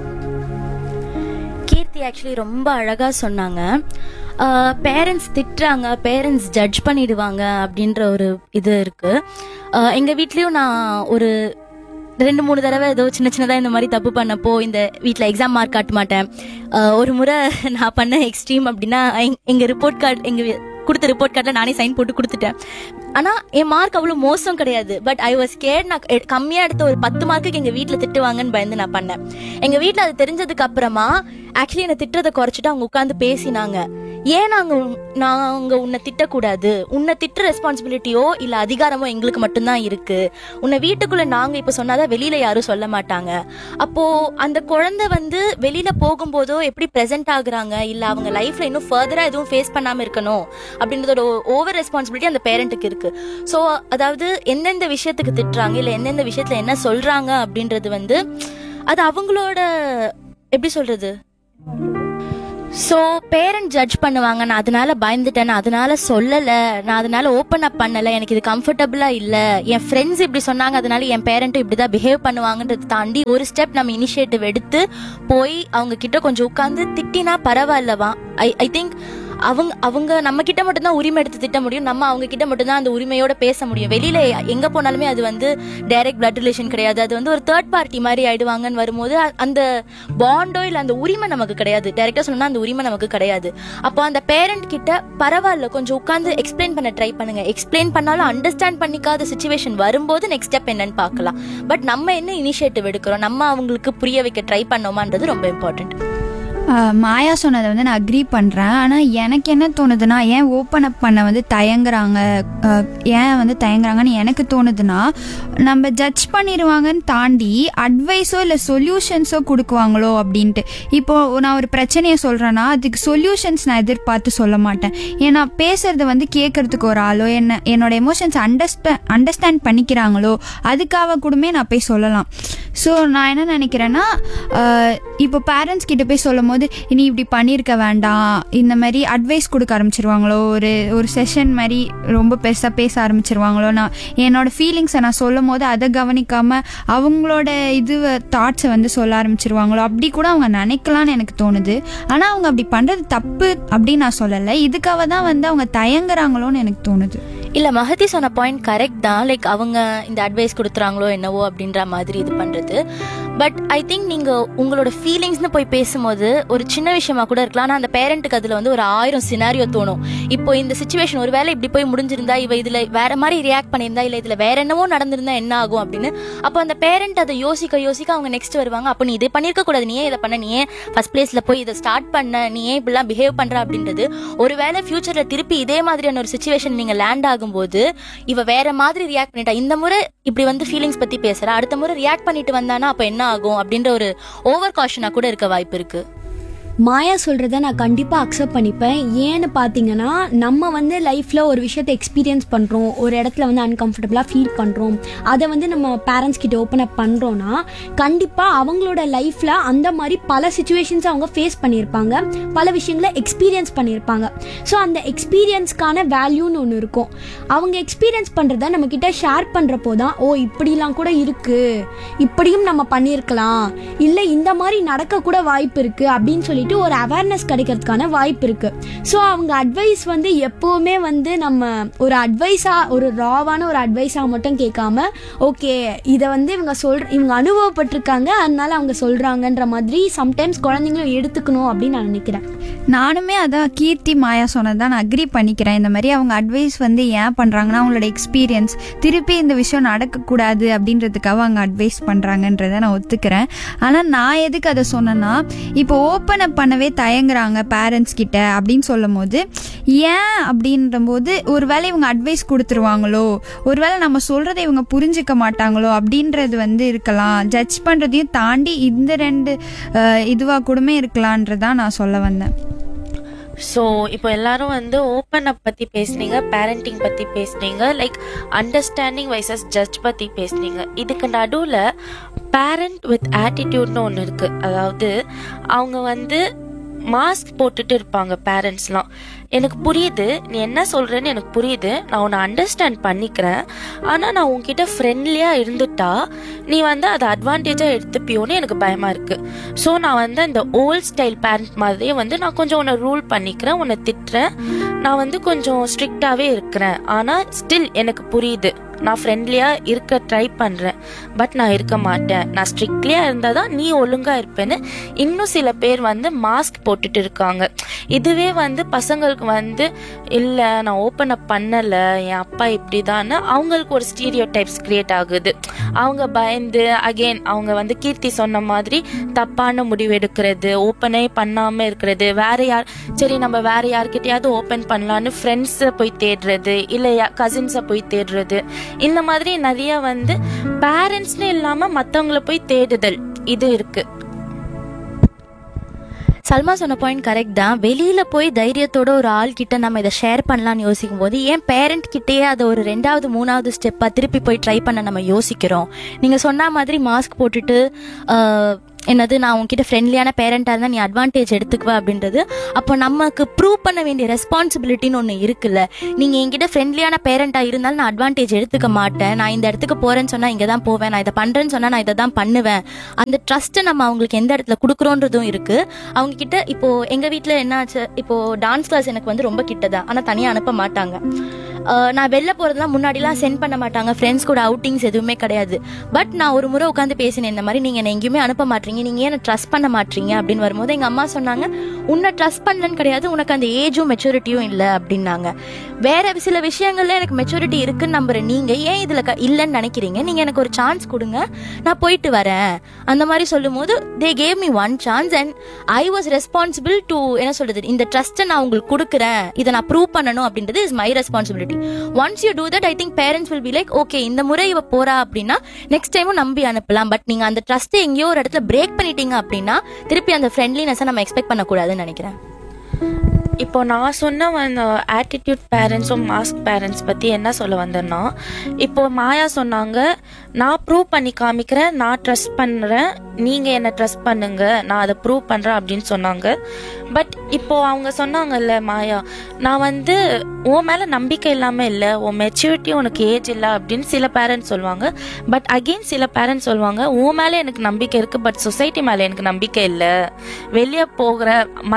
கீர்த்தி ஆக்சுவலி ரொம்ப அழகா சொன்னாங்க. பேரண்ட்ஸ் திட்டுறாங்க, பேரண்ட்ஸ் ஜட்ஜ் பண்ணிடுவாங்க அப்படின்ற ஒரு இது இருக்கு. எங்க வீட்லயும் நான் ஒரு 2-3 தடவை ஏதோ சின்னதாக இந்த மாதிரி தப்பு பண்ணப்போ இந்த வீட்டில் எக்ஸாம் மார்க் காட்ட மாட்டேன். ஒரு முறை நான் பண்ண எக்ஸ்ட்ரீம் அப்படின்னா எங்கள் ரிப்போர்ட் கார்டு, எங்கள் கொடுத்த ரிப்போர்ட் கார்டில் நானே சைன் போட்டு கொடுத்துட்டேன். ஆனால் என் மார்க் அவ்வளோ மோசம் கிடையாது. But I was scared. நான் கம்மியாக எடுத்த ஒரு 10 மார்க்குக்கு எங்கள் வீட்டில் திட்டுவாங்கன்னு பயந்து நான் பண்ணேன். எங்கள் வீட்டில் அது தெரிஞ்சதுக்கு அப்புறமா ஆக்சுவலி என்னை திட்டுறதை குறைச்சிட்டு அவங்க உட்காந்து பேசினாங்க. ஏன் நாங்கள் உன்னை திட்டக்கூடாது, உன்னை திட்டுற ரெஸ்பான்சிபிலிட்டியோ இல்லை அதிகாரமோ எங்களுக்கு மட்டும்தான் இருக்கு, உன்னை வீட்டுக்குள்ள நாங்கள் இப்போ சொன்னாதான் வெளியில யாரும் சொல்ல மாட்டாங்க. அப்போ அந்த குழந்தை வந்து வெளியில போகும்போதோ எப்படி ப்ரெசென்ட் ஆகுறாங்க, இல்லை அவங்க லைஃப்ல இன்னும் ஃபர்தரா எதுவும் ஃபேஸ் பண்ணாம இருக்கணும் அப்படின்றதோட ஓவர் ரெஸ்பான்சிபிலிட்டி அந்த பேரண்ட்டுக்கு இருக்கு. ஸோ அதாவது எந்தெந்த விஷயத்துக்கு திட்டுறாங்க, இல்லை எந்தெந்த விஷயத்துல என்ன சொல்றாங்க அப்படின்றது வந்து அது அவங்களோட எப்படி சொல்றது, ஸோ பேரண்ட் ஜட்ஜ் பண்ணுவாங்க. நான் அதனால பயந்துட்டேன், நான் அதனால சொல்லலை, நான் அதனால ஓப்பன் அப் பண்ணலை, எனக்கு இது கம்ஃபர்டபுளா இல்லை, என் ஃப்ரெண்ட்ஸ் இப்படி சொன்னாங்க அதனால என் பேரண்ட்டும் இப்படிதான் பிஹேவ் பண்ணுவாங்கன்றதை தாண்டி ஒரு ஸ்டெப் நம்ம இனிஷியேட்டிவ் எடுத்து போய் அவங்க கிட்ட கொஞ்சம் உட்காந்து திட்டினா பரவாயில்லவா. ஐ திங்க் அவங்க நம்ம கிட்ட மட்டும்தான் உரிமை எடுத்து திட்ட முடியும், நம்ம அவங்க கிட்ட மட்டும்தான் அந்த உரிமையோட பேச முடியும். வெளியில எங்க போனாலுமே அது வந்து டைரக்ட் பிளட் ரிலேஷன் கிடையாது, அது வந்து ஒரு தேர்ட் பார்ட்டி மாதிரி ஆயிடுவாங்கன்னு வரும்போது அந்த பாண்டோ இல்ல அந்த உரிமை நமக்கு கிடையாது. டைரக்டா சொன்னா அந்த உரிமை நமக்கு கிடையாது. அப்போ அந்த பேரண்ட் கிட்ட பரவாயில்ல கொஞ்சம் உட்காந்து எக்ஸ்பிளைன் பண்ண ட்ரை பண்ணுங்க. எக்ஸ்பிளைன் பண்ணாலும் அண்டர்ஸ்டாண்ட் பண்ணிக்காத சிச்சுவேஷன் வரும்போது நெக்ஸ்ட் ஸ்டெப் என்னன்னு பார்க்கலாம். பட் நம்ம என்ன இனிஷியேட்டிவ் எடுக்கிறோம், நம்ம அவங்களுக்கு புரிய வைக்க ட்ரை பண்ணோமான்றது ரொம்ப இம்பார்ட்டன்ட். மாயா சொன்னதை வந்து நான் அக்ரி பண்ணுறேன். ஆனால் எனக்கு என்ன தோணுதுன்னா, ஏன் ஓப்பன் அப் பண்ண வந்து தயங்குறாங்க, ஏன் வந்து தயங்குறாங்கன்னு எனக்கு தோணுதுன்னா, நம்ம ஜட்ஜ் பண்ணிடுவாங்கன்னு தாண்டி அட்வைஸோ இல்லை சொல்யூஷன்ஸோ கொடுக்குவாங்களோ அப்படின்ட்டு. இப்போது நான் ஒரு பிரச்சனையை சொல்கிறேன்னா அதுக்கு சொல்யூஷன்ஸ் நான் எதிர்பார்த்து சொல்ல மாட்டேன். ஏன்னா பேசுகிறத வந்து கேட்குறதுக்கு ஒரு ஆளோ என்னோட எமோஷன்ஸ் அண்டர்ஸ்டாண்ட் பண்ணிக்கிறாங்களோ அதுக்காக கூடமே நான் போய் சொல்லலாம். ஸோ நான் என்ன நினைக்கிறேன்னா, இப்போ பேரண்ட்ஸ் கிட்ட போய் சொல்லும் போது நீ இப்படி பண்ணியிருக்க வேண்டாம் இந்த மாதிரி அட்வைஸ் கொடுக்க ஆரம்பிச்சிருவாங்களோ, ஒரு செஷன் மாதிரி ரொம்ப பெருசாக பேச ஆரம்பிச்சிருவாங்களோ, நான் என்னோட ஃபீலிங்ஸை நான் சொல்லும் போது அதை கவனிக்காமல் அவங்களோட தாட்ஸை வந்து சொல்ல ஆரம்பிச்சிருவாங்களோ அப்படி கூட அவங்க நினைக்கலான்னு எனக்கு தோணுது. ஆனால் அவங்க அப்படி பண்ணுறது தப்பு அப்படின்னு நான் சொல்லலை, இதுக்காக தான் வந்து அவங்க தயங்குறாங்களோன்னு எனக்கு தோணுது. இல்லை, மஹதி சொன்ன பாயிண்ட் கரெக்ட் தான். லைக் அவங்க இந்த அட்வைஸ் கொடுத்துறாங்களோ என்னவோ அப்படின்ற மாதிரி இது பண்ணுறது. பட் ஐ திங்க் நீங்கள் உங்களோட ஃபீலிங்ஸ்னு போய் பேசும்போது ஒரு சின்ன விஷயமா கூட இருக்கலாம். ஆனால் அந்த பேரண்ட்டுக்கு அதில் வந்து ஒரு 1000 சினாரியோ தோணும். இப்போ இந்த சிச்சுவேஷன் ஒரு வேளை இப்படி போய் முடிஞ்சிருந்தா, இவ இதில் வேற மாதிரி ரியாக்ட் பண்ணியிருந்தா, இல்லை இதில் வேற என்னவோ நடந்திருந்தா என்ன ஆகும் அப்படின்னு. அப்போ அந்த பேரண்ட் அதை யோசிக்க அவங்க நெக்ஸ்ட் வருவாங்க, அப்போ நீ இதை பண்ணியிருக்க கூடாது, நீ ஏன் இதை பண்ண, நீ ஏன் ஃபர்ஸ்ட் பிளேஸில் போய் இதை ஸ்டார்ட் பண்ண, நீ ஏன் இப்படிலாம் பிஹேவ் பண்ணுற அப்படின்றது. ஒரு வேளை ஃபியூச்சரில் திருப்பி இதே மாதிரியான ஒரு சிச்சுவேஷன் நீங்கள் லேண்ட் ஆகும்போது இவ வேற மாதிரி ரியாக்ட் பண்ணிட்டா, இந்த முறை இப்படி வந்து ஃபீலிங்ஸ் பத்தி பேசுறா, அடுத்த முறை ரியாக்ட் பண்ணிட்டு வந்தானா அப்ப என்ன ஆகும் அப்படின்ற ஒரு ஓவர் காஷனா கூட இருக்க வாய்ப்பு இருக்கு. மாயா சொல்கிறத நான் கண்டிப்பாக அக்செப்ட் பண்ணிப்பேன். ஏன்னு பார்த்தீங்கன்னா, நம்ம வந்து லைஃப்பில் ஒரு விஷயத்தை எக்ஸ்பீரியன்ஸ் பண்ணுறோம், ஒரு இடத்துல வந்து அன்கம்ஃபர்டபுளாக ஃபீல் பண்ணுறோம், அதை வந்து நம்ம பேரண்ட்ஸ் கிட்ட ஓப்பன் அப் பண்ணுறோன்னா கண்டிப்பாக அவங்களோட லைஃப்பில் அந்த மாதிரி பல சுச்சுவேஷன்ஸை அவங்க ஃபேஸ் பண்ணியிருப்பாங்க, பல விஷயங்களை எக்ஸ்பீரியன்ஸ் பண்ணியிருப்பாங்க. ஸோ அந்த எக்ஸ்பீரியன்ஸ்க்கான வேல்யூன்னு ஒன்று இருக்கும். அவங்க எக்ஸ்பீரியன்ஸ் பண்ணுறத நம்மக்கிட்ட ஷேர் பண்ணுறப்போ தான், ஓ இப்படிலாம் கூட இருக்குது, இப்படியும் நம்ம பண்ணியிருக்கலாம், இல்லை இந்த மாதிரி நடக்கக்கூட வாய்ப்பு இருக்குது அப்படின்னு சொல்லி ஒரு அவேர்னஸ் கிடைக்கிறதுக்கான வாய்ப்பு இருக்கு. ஸோ அவங்க அட்வைஸ் வந்து எப்பவுமே வந்து நம்ம ஒரு அட்வைஸா, ஒரு ராவான ஒரு அட்வைஸா மட்டும் கேட்காம, ஓகே இதை வந்து இவங்க அனுபவப்பட்டிருக்காங்க அதனால அவங்க சொல்றாங்கன்ற மாதிரி சம்டைம்ஸ் குழந்தைங்களும் எடுத்துக்கணும் அப்படின்னு நான் நினைக்கிறேன். நானுமே அதான் கீர்த்தி மாயா சொன்னதான் நான் அக்ரி பண்ணிக்கிறேன். இந்த மாதிரி அவங்க அட்வைஸ் வந்து ஏன் பண்றாங்கன்னா அவங்களோட எக்ஸ்பீரியன்ஸ், திருப்பி இந்த விஷயம் நடக்கக்கூடாது அப்படின்றதுக்காக அவங்க அட்வைஸ் பண்றாங்கன்றதை நான் ஒத்துக்கிறேன். ஆனால் நான் எதுக்கு அதை சொன்னேன்னா, இப்போ ஓப்பன் அப் பண்ணவே தயங்குறாங்க பேரண்ட்ஸ் கிட்ட அப்படின்னு சொல்லும் போது, ஏன் அப்படின்ற போது ஒருவேளை இவங்க அட்வைஸ் கொடுத்துருவாங்களோ, ஒருவேளை நம்ம சொல்றதை இவங்க புரிஞ்சுக்க மாட்டாங்களோ அப்படின்றது வந்து இருக்கலாம். ஜட்ஜ் பண்றதையும் தாண்டி இந்த 2 இதுவா கூடமே இருக்கலான்றதான் நான் சொல்ல வந்தேன். ஸோ இப்போ எல்லாரும் வந்து ஓப்பன் அப் பற்றி பேசுனீங்க, பேரண்டிங் பற்றி பேசுனீங்க, லைக் அண்டர்ஸ்டாண்டிங் வைசஸ் ஜட்ஜ் பற்றி பேசுனீங்க. இதுக்கு நடுவில் பேரண்ட் வித் ஆட்டிடியூட்னு ஒன்று இருக்குது. அதாவது அவங்க வந்து மாஸ்க் போட்டுட்டு இருப்பாங்க பேரண்ட்ஸ்லாம். எனக்கு புரியுது நீ என்ன சொல்கிறேன்னு எனக்கு புரியுது, நான் உன்னை அண்டர்ஸ்டாண்ட் பண்ணிக்கிறேன், ஆனால் நான் உன்கிட்ட ஃப்ரெண்ட்லியாக இருந்துட்டா நீ வந்து அதை அட்வான்டேஜாக எடுத்துப்பியோன்னு எனக்கு பயமாக இருக்குது. ஸோ நான் வந்து அந்த ஓல்ட் ஸ்டைல் பேரண்ட் மாதிரியே வந்து நான் கொஞ்சம் உன்னை ரூல் பண்ணிக்கிறேன், உன்னை திட்டுறேன், நான் வந்து கொஞ்சம் ஸ்ட்ரிக்டாகவே இருக்கிறேன், ஆனால் ஸ்டில் எனக்கு புரியுது நான் ஃப்ரெண்ட்லியாக இருக்க ட்ரை பண்ணுறேன், பட் நான் இருக்க மாட்டேன், நான் ஸ்ட்ரிக்ட்லியாக இருந்தால் தான் நீ ஒழுங்காக இருப்பேன்னு இன்னும் சில பேர் வந்து மாஸ்க் போட்டுட்டு இருக்காங்க. இதுவே வந்து பசங்களுக்கு வந்து இல்லை நான் ஓப்பன் அப் பண்ணலை, என் அப்பா இப்படி தான்னு அவங்களுக்கு ஒரு ஸ்டீரியோ டைப்ஸ் கிரியேட் ஆகுது. அவங்க பயந்து அகெயின் அவங்க வந்து கீர்த்தி சொன்ன மாதிரி தப்பான முடிவு எடுக்கிறது, ஓப்பனே பண்ணாமல் இருக்கிறது, சரி நம்ம வேற யார்கிட்டயாவது ஓப்பன் பண்ணலான்னு ஃப்ரெண்ட்ஸை போய் தேடுறது, இல்லை கசின்ஸை போய் தேடுறது, இந்த மாதிரி நிறைய வந்து பேரண்ட்ஸ்னு இல்லாம மத்தவங்கள போய் தேடுதல் இது இருக்கு. சல்மா சொன்ன பாயிண்ட் கரெக்ட் தான். வெளியில போய் தைரியத்தோட ஒரு ஆள் கிட்ட நம்ம இதை ஷேர் பண்ணலாம்னு யோசிக்கும் போது ஏன் பேரண்ட் கிட்டேயே அதை ஒரு 2வது 3வது ஸ்டெப்பா திருப்பி போய் ட்ரை பண்ண நம்ம யோசிக்கிறோம். நீங்க சொன்ன மாதிரி மாஸ்க் போட்டுட்டு என்னது நான் உங்ககிட்ட ஃப்ரெண்ட்லியான பேரண்டாக இருந்தால் நீ அட்வான்டேஜ் எடுத்துக்குவ அப்படின்றது அப்போ நமக்கு ப்ரூவ் பண்ண வேண்டிய ரெஸ்பான்சிபிலிட்டின்னு ஒன்று இருக்குல்ல. நீங்கள் என்கிட்ட ஃப்ரெண்ட்லியான பேரண்டாக இருந்தாலும் நான் அட்வான்டேஜ் எடுத்துக்க மாட்டேன், நான் இந்த இடத்துக்கு போகிறேன்னு சொன்னால் இங்கே தான் போவேன், நான் இதை பண்ணுறேன்னு சொன்னால் நான் இதை தான் பண்ணுவேன். அந்த ட்ரஸ்ட்டை நம்ம அவங்களுக்கு எந்த இடத்துல கொடுக்குறோன்றதும் இருக்குது. அவங்க கிட்ட இப்போது எங்கள் வீட்டில் என்னாச்சு, இப்போது டான்ஸ் கிளாஸ் எனக்கு வந்து ரொம்ப கிட்டதான், ஆனால் தனியாக அனுப்ப மாட்டாங்க. நான் வெளில போகிறதுலாம் முன்னாடிலாம் சென்ட் பண்ண மாட்டாங்க, ஃப்ரெண்ட்ஸ் கூட அவுட்டிங்ஸ் எதுவுமே கிடையாது. பட் நான் ஒரு முறை உட்காந்து பேசினேன், இந்த மாதிரி நீங்கள் என்னை எங்கேயுமே அனுப்ப மாட்டீங்க, நீங்கள் ஏன் ட்ரஸ்ட் பண்ண மாட்டீங்க அப்படின்னு வரும்போது எங்கள் அம்மா சொன்னாங்க, உன்னை ட்ரஸ்ட் பண்ணலன்னு கிடையாது, உனக்கு அந்த ஏஜும் மெச்சூரிட்டியும் இல்லை அப்படின்னாங்க. வேற சில விஷயங்கள்ல எனக்கு மெச்சூரிட்டி இருக்குன்னு நம்புறேன், நீங்கள் ஏன் இதில் இல்லைன்னு நினைக்கிறீங்க, நீங்கள் எனக்கு ஒரு சான்ஸ் கொடுங்க, நான் போயிட்டு வரேன் அந்த மாதிரி சொல்லும் போது they gave me one chance and I was responsible to என்ன சொல்றது, இந்த ட்ரஸ்ட்டை நான் உங்களுக்கு கொடுக்குறேன், இதை நான் ப்ரூவ் பண்ணணும் அப்படின்றது is my responsibility. Once you do that, I think parents will be like, okay, இந்த முறை இவ போறா அப்படின்னா நெக்ஸ்ட் டைமும் நம்பி அனுப்பலாம். பட் நீங்க அந்த ட்ரஸ்ட் எங்கேயோ ஒரு இடத்துல பிரேக் பண்ணிட்டீங்க அப்படின்னா திருப்பி அந்த ஃப்ரெண்ட்லினஸை நம்ம எக்ஸ்பெக்ட் பண்ணக்கூடாதுன்னு நினைக்கிறேன். இப்போ நான் சொன்ன அந்த ஆட்டிடியூட் பேரண்ட்ஸும் மாஸ்க் பேரண்ட்ஸ் பற்றி என்ன சொல்ல வந்தேன்னா, இப்போ மாயா சொன்னாங்க நான் ப்ரூவ் பண்ணி காமிக்கிறேன், நான் ட்ரஸ்ட் பண்ணுறேன், நீங்கள் என்னை ட்ரஸ்ட் பண்ணுங்க, நான் அதை ப்ரூவ் பண்ணுறேன் அப்படின்னு சொன்னாங்க. பட் இப்போ அவங்க சொன்னாங்கல்ல மாயா, நான் வந்து உன் மேலே நம்பிக்கை இல்லாமல் இல்லை, உன் மெச்சூரிட்டி உனக்கு ஏஜ் இல்லை அப்படின்னு சில பேரண்ட்ஸ் சொல்லுவாங்க. பட் அகெயின் சில பேரண்ட்ஸ் சொல்லுவாங்க, உன் மேலே எனக்கு நம்பிக்கை இருக்குது, பட் சொசைட்டி மேலே எனக்கு நம்பிக்கை இல்லை, வெளியே போகிற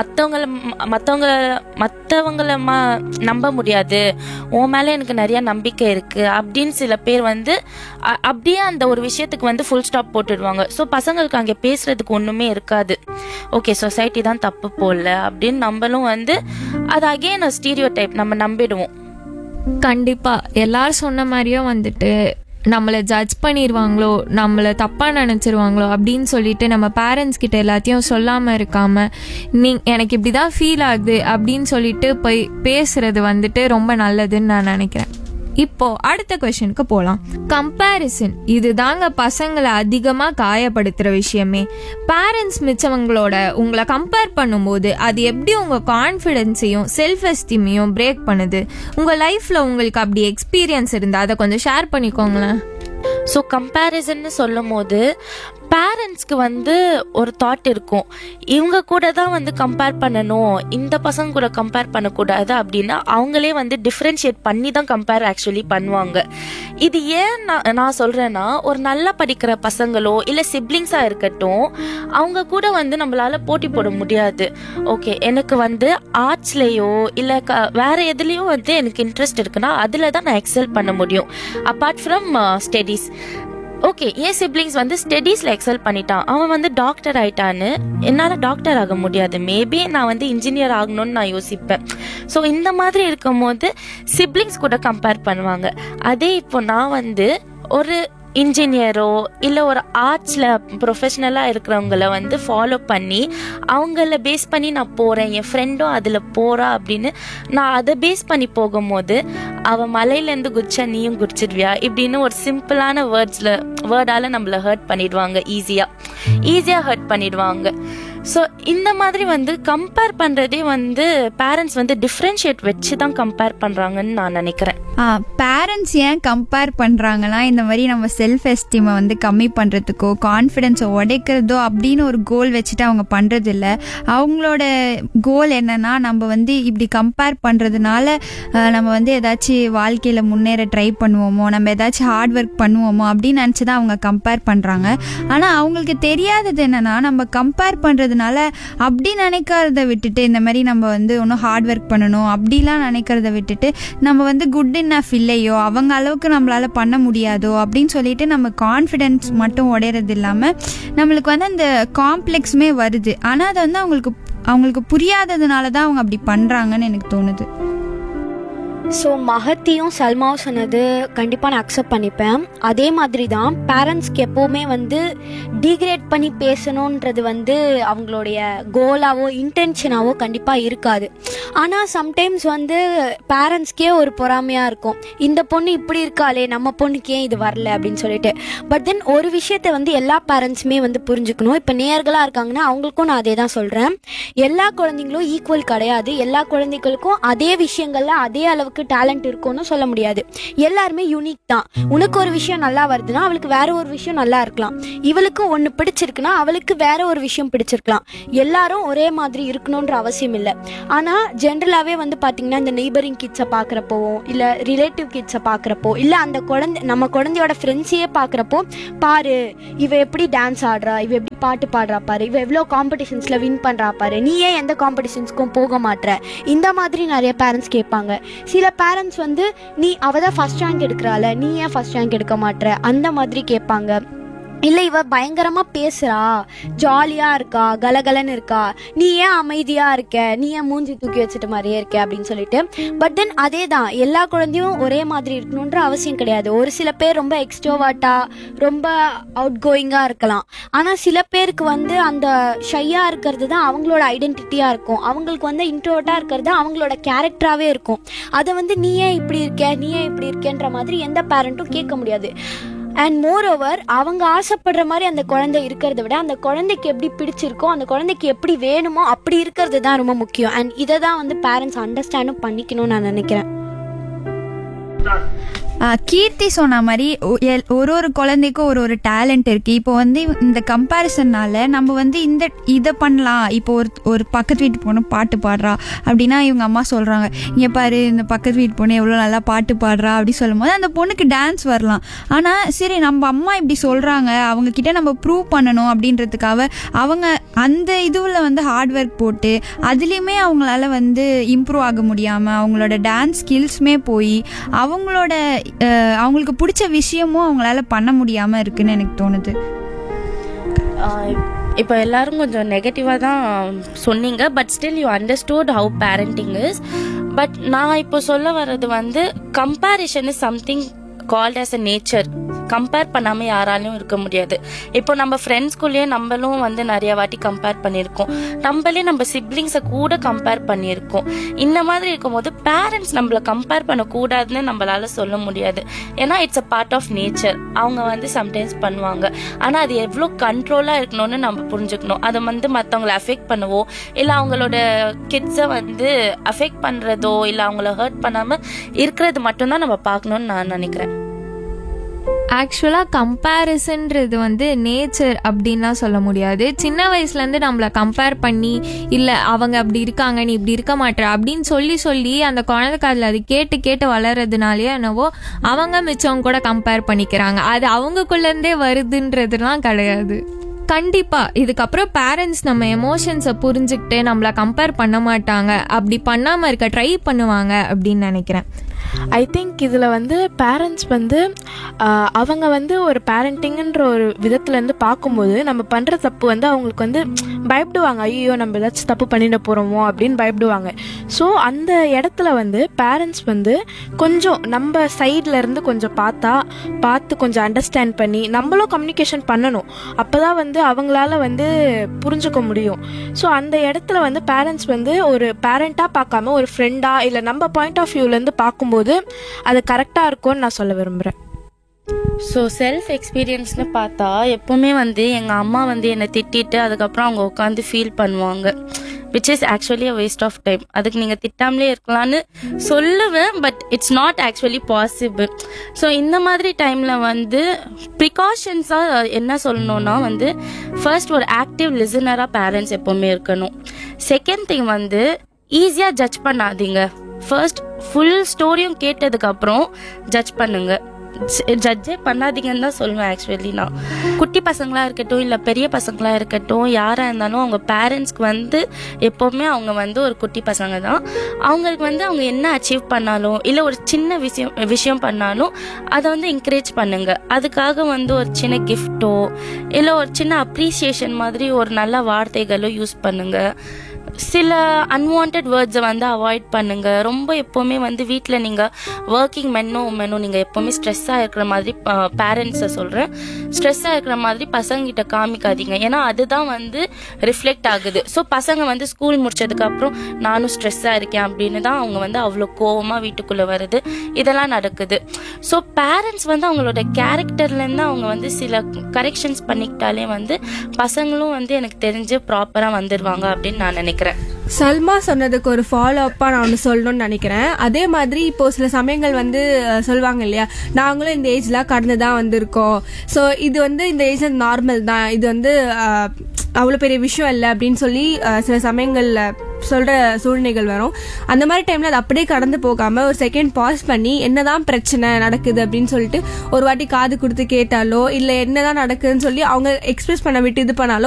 மற்றவங்கள நம்ப முடியாது, உன் மேலே எனக்கு நிறைய நம்பிக்கை இருக்கு அப்படின்னு சில பேர் வந்து அப்படியே அந்த ஒரு விஷயத்துக்கு வந்து ஃபுல் ஸ்டாப் போட்டுடுவாங்க. ஸோ பசங்களுக்கு அங்கே பேசுறதுக்கு ஒன்றுமே இருக்காது. ஓகே, சொசைட்டி தான் தப்பு போடல அப்படின்னு நம்மளும் வந்து அது அகெயின் ஸ்டீரியோ டைப் நம்ம நம்பிடுவோம். கண்டிப்பா எல்லாரும் சொன்ன மாதிரியும் வந்துட்டு நம்மளை ஜட்ஜ் பண்ணிடுவாங்களோ, நம்மளை தப்பாக நினச்சிருவாங்களோ அப்படின்னு சொல்லிட்டு நம்ம பேரண்ட்ஸ் கிட்ட எல்லாத்தையும் சொல்லாமல் இருக்காம எனக்கு இப்படி தான் ஃபீல் ஆகுது அப்படின்னு சொல்லிட்டு போய் பேசுறது வந்துட்டு ரொம்ப நல்லதுன்னு நான் நினைக்கிறேன். இப்போ அடுத்த கொஸ்டினுக்கு போகலாம். கம்பேரிசன், இது தாங்க பசங்களை அதிகமாக காயப்படுத்துகிற விஷயமே. பேரண்ட்ஸ் மிச்சவங்களோட உங்களை கம்பேர் பண்ணும்போது அது எப்படி உங்கள் கான்ஃபிடென்ஸையும் செல்ஃப் எஸ்டீமையும் பிரேக் பண்ணுது? உங்கள் லைஃப்பில் உங்களுக்கு அப்படி எக்ஸ்பீரியன்ஸ் இருந்தால் அதை கொஞ்சம் ஷேர் பண்ணிக்கோங்களேன். ஸோ கம்பேரிசன்னு சொல்லும் போது பேரண்ட்ஸ்க்கு வந்து ஒரு தாட் இருக்கும், இவங்க கூட தான் வந்து கம்பேர் பண்ணணும், இந்த பசங்க கூட கம்பேர் பண்ணக்கூடாது அப்படின்னா அவங்களே வந்து டிஃப்ரென்ஷியேட் பண்ணி தான் கம்பேர் ஆக்சுவலி பண்ணுவாங்க. இது ஏன் நான் சொல்கிறேன்னா, ஒரு நல்லா படிக்கிற பசங்களோ இல்லை சிப்ளிங்ஸாக இருக்கட்டும், அவங்க கூட வந்து நம்மளால போட்டி போட முடியாது. ஓகே, எனக்கு வந்து ஆர்ட்ஸ்லேயோ இல்லை வேறு எதுலேயும் வந்து எனக்கு இன்ட்ரெஸ்ட் இருக்குன்னா அதில் தான் நான் எக்ஸல் பண்ண முடியும், apart from studies. Okay, N siblings வந்து ஸ்டடீஸில் எக்ஸல் பண்ணிட்டான், அவன் வந்து டாக்டர் ஆயிட்டான்னு என்னால் டாக்டர் ஆக முடியாது, மேபி நான் வந்து இன்ஜினியர் ஆகணும்னு நான் யோசிப்பேன். ஸோ இந்த மாதிரி இருக்கும் போது சிப்ளிங்ஸ் கூட கம்பேர் பண்ணுவாங்க. அதே இப்போ நான் வந்து ஒரு இன்ஜினியரோ இல்லை ஒரு ஆர்ட்ஸில் ப்ரொஃபஷ்னலாக இருக்கிறவங்கள வந்து ஃபாலோ பண்ணி அவங்கள பேஸ் பண்ணி நான் போகிறேன், என் ஃப்ரெண்டும் அதில் போகிறா அப்படின்னு நான் அதை பேஸ் பண்ணி போகும்போது அவன் மலையிலேருந்து குதிச்சா நீயும் குதிச்சிடுவியா இப்படின்னு ஒரு சிம்பிளான வேர்டால் நம்மளை ஹர்ட் பண்ணிடுவாங்க, ஈஸியாக ஹர்ட் பண்ணிடுவாங்க. ஸோ இந்த மாதிரி வந்து கம்பேர் பண்ணுறதே வந்து பேரண்ட்ஸ் வந்து டிஃப்ரென்ஷியேட் வச்சு தான் கம்பேர் பண்ணுறாங்கன்னு நான் நினைக்கிறேன். பேரண்ட்ஸ் ஏன் கம்பேர் பண்ணுறாங்கன்னா, இந்த மாதிரி நம்ம செல்ஃப் எஸ்டீமை வந்து கம்மி பண்ணுறதுக்கோ கான்ஃபிடென்ஸை உடைக்கிறதோ அப்படின்னு ஒரு கோல் வச்சுட்டு அவங்க பண்ணுறது இல்லை. அவங்களோட கோல் என்னன்னா, நம்ம வந்து இப்படி கம்பேர் பண்ணுறதுனால நம்ம வந்து ஏதாச்சும் வாழ்க்கையில் முன்னேற ட்ரை பண்ணுவோமோ, நம்ம ஏதாச்சும் ஹார்ட் ஒர்க் பண்ணுவோமோ அப்படின்னு நினச்சி தான் அவங்க கம்பேர் பண்ணுறாங்க. ஆனால் அவங்களுக்கு தெரியாதது என்னன்னா, நம்ம கம்பேர் பண்ணுறதுனால அப்படி நினைக்கிறத விட்டுட்டு இந்த மாதிரி நம்ம வந்து ஒன்றும் ஹார்ட் ஒர்க் பண்ணணும் அப்படிலாம் நினைக்கிறத விட்டுட்டு நம்ம வந்து குட் இனஃப் இல்லையோ, அவங்க அளவுக்கு நம்மளால பண்ண முடியாதோ அப்படின்னு சொல்லிட்டு நம்ம கான்ஃபிடென்ஸ் மட்டும் உடையறது இல்லாமல் நம்மளுக்கு வந்து அந்த காம்ப்ளெக்ஸுமே வருது. ஆனால் அது வந்து அவங்களுக்கு புரியாததுனால தான் அவங்க அப்படி பண்ணுறாங்கன்னு எனக்கு தோணுது. ஸோ மஹத்தியும் சல்மாவும் சொன்னது கண்டிப்பாக நான் அக்செப்ட் பண்ணிப்பேன். அதே மாதிரி தான் பேரண்ட்ஸ்க்கு எப்போவுமே வந்து டீக்ரேட் பண்ணி பேசணுன்றது வந்து அவங்களுடைய கோலாவோ இன்டென்ஷனாவோ கண்டிப்பாக இருக்காது. ஆனால் சம்டைம்ஸ் வந்து பேரண்ட்ஸ்க்கே ஒரு பொறாமையாக இருக்கும், இந்த பொண்ணு இப்படி இருக்காளே நம்ம பொண்ணுக்கு ஏன் இது வரல அப்படின்னு சொல்லிட்டு. பட் தென் ஒரு விஷயத்தை வந்து எல்லா பேரண்ட்ஸுமே வந்து புரிஞ்சுக்கணும். இப்போ நேர்களாக இருக்காங்கன்னா அவங்களுக்கும் நான் அதே தான் சொல்கிறேன், எல்லா குழந்தைங்களும் ஈக்குவல் கிடையாது. எல்லா குழந்தைகளுக்கும் அதே விஷயங்கள்ல அதே அளவுக்கு டேலண்ட் இருக்கும்னு சொல்ல முடியாது. எல்லாருமே யூனிக் தான். உனக்கு ஒரு விஷயம் நல்லா வருதுன்னா அவளுக்கு வேற ஒரு விஷயம் நல்லா இருக்கலாம். இவளுக்கு ஒன்று பிடிச்சிருக்குன்னா அவளுக்கு வேற ஒரு விஷயம் பிடிச்சிருக்கலாம். எல்லாரும் ஒரே மாதிரி இருக்கணுன்ற அவசியம் இல்லை. ஆனால் ஜென்ரலாகவே வந்து பார்த்தீங்கன்னா இந்த நெய்பரிங் கிட்ஸை பார்க்குறப்போ இல்லை ரிலேட்டிவ் கிட்ஸை பார்க்குறப்போ இல்லை அந்த நம்ம குழந்தையோட ஃப்ரெண்ட்ஸையே பார்க்குறப்போ, பாரு இவ எப்படி டான்ஸ் ஆடுறா, இவ எப்படி பாட்டு பாடுறா பாரு, இவ எவ்வளோ காம்படிஷன்ஸில் வின் பண்ணுறா பாரு, நீ ஏன் எந்த காம்படிஷன்ஸ்க்கும் போக மாட்ற, இந்த மாதிரி நிறைய பேரண்ட்ஸ் கேட்பாங்க. சில பேரண்ட்ஸ் வந்து நீ அவ தான் ஃபர்ஸ்ட் ரேங்க் எடுக்கிறாள், நீ ஏன் ஃபர்ஸ்ட் ரேங்க் எடுக்க மாட்ற, அந்த மாதிரி கேட்பாங்க. இல்லை இவ பயங்கரமாக பேசுகிறா, ஜாலியாக இருக்கா, கலகலன்னு இருக்கா, நீ ஏன் அமைதியாக இருக்க, நீ ஏன் மூஞ்சி தூக்கி வச்சுட்டு மாதிரியே இருக்க அப்படின்னு சொல்லிட்டு. பட் தென் அதே தான், எல்லா குழந்தையும் ஒரே மாதிரி இருக்கணுன்ற அவசியம் கிடையாது. ஒரு சில பேர் ரொம்ப எக்ஸ்ட்ரோவாட்டாக ரொம்ப அவுட் கோயிங்காக இருக்கலாம். ஆனால் சில பேருக்கு வந்து அந்த ஷையாக இருக்கிறது தான் அவங்களோட ஐடென்டிட்டியாக இருக்கும். அவங்களுக்கு வந்து இன்ட்ரோவர்ட்டாக இருக்கிறது அவங்களோட கேரக்டராகவே இருக்கும். அதை வந்து நீ ஏன் இப்படி இருக்க, நீ ஏன் இப்படி இருக்கேன்ற மாதிரி எந்த பேரண்ட்டும் கேட்க முடியாது. அண்ட் மோர் ஓவர் அவங்க ஆசைப்படுற மாதிரி அந்த குழந்தை இருக்கிறத விட அந்த குழந்தைக்கு எப்படி பிடிச்சிருக்கோ, அந்த குழந்தைக்கு எப்படி வேணுமோ அப்படி இருக்கிறது தான் ரொம்ப முக்கியம். அண்ட் இதை தான் வந்து பேரண்ட்ஸ் அண்டர்ஸ்டாண்டும் பண்ணிக்கணும்னு நான் நினைக்கிறேன். கீர்த்தி சொன்ன மாதிரி ஒரு ஒரு குழந்தைக்கும் ஒரு ஒரு டேலண்ட் இருக்கு. இப்போ வந்து இந்த கம்பேரிசன்னால நம்ம வந்து இதை பண்ணலாம். இப்போ ஒரு பக்கத்து வீட்டு பொண்ணு பாட்டு பாடுறா அப்படின்னா இவங்க அம்மா சொல்றாங்க, இங்க பாரு இந்த பக்கத்து வீட்டு பொண்ணு எவ்வளோ நல்லா பாட்டு பாடுறா அப்படி சொல்லும் போது அந்த பொண்ணுக்கு டான்ஸ் வரலாம். ஆனா சரி நம்ம அம்மா இப்படி சொல்றாங்க, அவங்க கிட்ட நம்ம ப்ரூவ் பண்ணணும் அப்படின்றதுக்காக அவங்க அந்த இதுவில் வந்து ஹார்ட் ஒர்க் போட்டு அதுலேயுமே அவங்களால வந்து இம்ப்ரூவ் ஆக முடியாம அவங்களோட டான்ஸ் ஸ்கில்ஸுமே போய் அவங்களுக்கு பிடிச்ச விஷயமும் அவங்களால பண்ண முடியாம இருக்குன்னு எனக்கு தோணுது. இப்போ எல்லாரும் கொஞ்சம் நெகட்டிவாக தான் சொன்னீங்க, but still you understood how parenting is. But நான் இப்போ சொல்ல வர்றது வந்து comparison is something called as a nature. Compare பண்ணாமல் யாராலையும் இருக்க முடியாது. இப்போ நம்ம ஃப்ரெண்ட்ஸ்குள்ளேயே நம்மளும் வந்து நிறைய வாட்டி கம்பேர் பண்ணியிருக்கோம், நம்மளே நம்ம சிப்ளிங்ஸை கூட கம்பேர் பண்ணியிருக்கோம். இந்த மாதிரி இருக்கும்போது பேரண்ட்ஸ் நம்மளை கம்பேர் பண்ணக்கூடாதுன்னு நம்மளால சொல்ல முடியாது. ஏன்னா it's a part of nature. அவங்க வந்து சம்டைம்ஸ் பண்ணுவாங்க, ஆனால் அது எவ்வளோ கண்ட்ரோலாக இருக்கணும்னு நம்ம புரிஞ்சுக்கணும். அதை வந்து மற்றவங்களை அஃபெக்ட் பண்ணவோ இல்லை அவங்களோட கிட்ஸை வந்து அஃபெக்ட் பண்ணுறதோ இல்லை அவங்கள ஹர்ட் பண்ணாமல் இருக்கிறது மட்டும்தான் நம்ம பார்க்கணும்னு நான் நினைக்கிறேன். ஆக்சுவலாக கம்பேரிசன்றது வந்து நேச்சர் அப்படின்லாம் சொல்ல முடியாது. சின்ன வயசுலேருந்து நம்மளை கம்பேர் பண்ணி இல்லை அவங்க அப்படி இருக்காங்க நீ இப்படி இருக்க மாட்டேற அப்படின்னு சொல்லி அந்த குழந்தைக்கு அதில் அது கேட்டு வளர்றதுனாலே என்னவோ அவங்க மிச்சவங்க கூட கம்பேர் பண்ணிக்கிறாங்க. அது அவங்கக்குள்ளேருந்தே வருதுன்றதுலாம் கிடையாது. கண்டிப்பாக இதுக்கப்புறம் பேரண்ட்ஸ் நம்ம எமோஷன்ஸை புரிஞ்சுக்கிட்டு நம்மளை கம்பேர் பண்ண மாட்டாங்க, அப்படி பண்ணாமல் இருக்க ட்ரை பண்ணுவாங்க அப்படின்னு நினைக்கிறேன். ஐ திங்க் இதில் வந்து பேரண்ட்ஸ் வந்து அவங்க வந்து ஒரு பேரண்டிங்குன்ற ஒரு விதத்துலேருந்து பார்க்கும்போது நம்ம பண்ணுற தப்பு வந்து அவங்களுக்கு வந்து பயப்படுவாங்க, ஐயோ நம்ம ஏதாச்சும் தப்பு பண்ணிட போகிறோமோ அப்படின்னு பயப்படுவாங்க. ஸோ அந்த இடத்துல வந்து பேரண்ட்ஸ் வந்து கொஞ்சம் நம்ம சைடில் இருந்து கொஞ்சம் பார்த்து கொஞ்சம் அண்டர்ஸ்டாண்ட் பண்ணி நம்மளும் கம்யூனிகேஷன் பண்ணணும். அப்போ தான் வந்து அவங்களால வந்து புரிஞ்சுக்க முடியும். ஸோ அந்த இடத்துல வந்து பேரண்ட்ஸ் வந்து ஒரு பேரண்ட்டாக பார்க்காம ஒரு ஃப்ரெண்டாக இல்லை நம்ம பாயிண்ட் ஆஃப் வியூலேருந்து பார்க்கும்போது அது கரெக்டாக இருக்கும்னு நான் சொல்ல விரும்புகிறேன். ஸோ செல்ஃப் எக்ஸ்பீரியன்ஸ்னு பார்த்தா எப்போவுமே வந்து எங்கள் அம்மா வந்து என்னை திட்டிட்டு அதுக்கப்புறம் அவங்க உட்காந்து ஃபீல் பண்ணுவாங்க, which is actually a waste of time. அதுக்கு நீங்கள் திட்டாமலே இருக்கலான்னு சொல்லுவேன், but it's not actually possible. So இந்த மாதிரி டைமில் வந்து ப்ரிகாஷன்ஸாக என்ன சொல்லணும்னா வந்து ஃபர்ஸ்ட் ஒரு ஆக்டிவ் லிசனராக பேரண்ட்ஸ் எப்போவுமே இருக்கணும். செகண்ட் திங் வந்து ஈஸியாக ஜட்ஜ் பண்ணாதீங்க. ஃபர்ஸ்ட் ஃபுல் ஸ்டோரியும் கேட்டதுக்கப்புறம் ஜட்ஜ் பண்ணுங்க, ஜட்ஜே பண்ணாதீங்கன்னு தான் சொல்லுவேன். ஆக்சுவலி நான் குட்டி பசங்களாக இருக்கட்டும் இல்லை பெரிய பசங்களாக இருக்கட்டும் யாராக இருந்தாலும் அவங்க பேரண்ட்ஸ்க்கு வந்து எப்போவுமே அவங்க வந்து ஒரு குட்டி பசங்க தான். அவங்களுக்கு வந்து அவங்க என்ன அச்சீவ் பண்ணாலும் இல்லை ஒரு சின்ன விஷயம் பண்ணாலும் அதை வந்து என்கரேஜ் பண்ணுங்க. அதுக்காக வந்து ஒரு சின்ன கிஃப்ட்டோ இல்லை ஒரு சின்ன அப்ரிசியேஷன் மாதிரி ஒரு நல்ல வார்த்தைகளோ யூஸ் பண்ணுங்க. சில அன்வான்ட் வேர்ட்ஸை வந்து அவாய்ட் பண்ணுங்க. ரொம்ப எப்போவுமே வந்து வீட்டில் நீங்கள் ஒர்க்கிங் மென்னும் நீங்கள் எப்போவுமே ஸ்ட்ரெஸ்ஸாக இருக்கிற மாதிரி பேரண்ட்ஸை சொல்கிறேன், ஸ்ட்ரெஸ்ஸாக இருக்கிற மாதிரி பசங்கிட்ட காமிக்காதீங்க. ஏன்னா அதுதான் வந்து ரிஃப்ளெக்ட் ஆகுது. ஸோ பசங்க வந்து ஸ்கூல் முடிச்சதுக்கப்புறம் நானும் ஸ்ட்ரெஸ்ஸாக இருக்கேன் அப்படின்னு தான் அவங்க வந்து அவ்வளோ கோவமாக வீட்டுக்குள்ளே வருது, இதெல்லாம் நடக்குது. ஸோ பேரண்ட்ஸ் வந்து அவங்களோட கேரக்டர்லேருந்து அவங்க வந்து சில கரெக்ஷன்ஸ் பண்ணிக்கிட்டாலே வந்து பசங்களும் வந்து எனக்கு தெரிஞ்சு ப்ராப்பராக வந்துடுவாங்க அப்படின்னு நான் நினைக்கிறேன். சல்மா சொன்னதுக்கு ஒரு ஃபாலோ அப்பாக நான் ஒன்று சொல்லணும்னு நினைக்கிறேன். அதே மாதிரி இப்போது சில சமயங்கள் வந்து சொல்லுவாங்க இல்லையா, நாங்களும் இந்த ஏஜ்லாம் கடந்து தான் வந்திருக்கோம், ஸோ இது வந்து இந்த ஏஜில் நார்மல் தான், இது வந்து அவ்வளோ பெரிய விஷயம் இல்லை அப்படின்னு சொல்லி சில சமயங்களில் சொல்கிற சூழ்நிலைகள் வரும். அந்த மாதிரி டைமில் அது அப்படியே கடந்து போகாமல் ஒரு செகண்ட் பாஸ் பண்ணி என்னதான் பிரச்சனை நடக்குது அப்படின்னு சொல்லிட்டு ஒரு வாட்டி காது கொடுத்து கேட்டாலோ இல்லை என்னதான் நடக்குதுன்னு சொல்லி அவங்க எக்ஸ்பிரஸ் பண்ண விட்டு இது பண்ணாலோ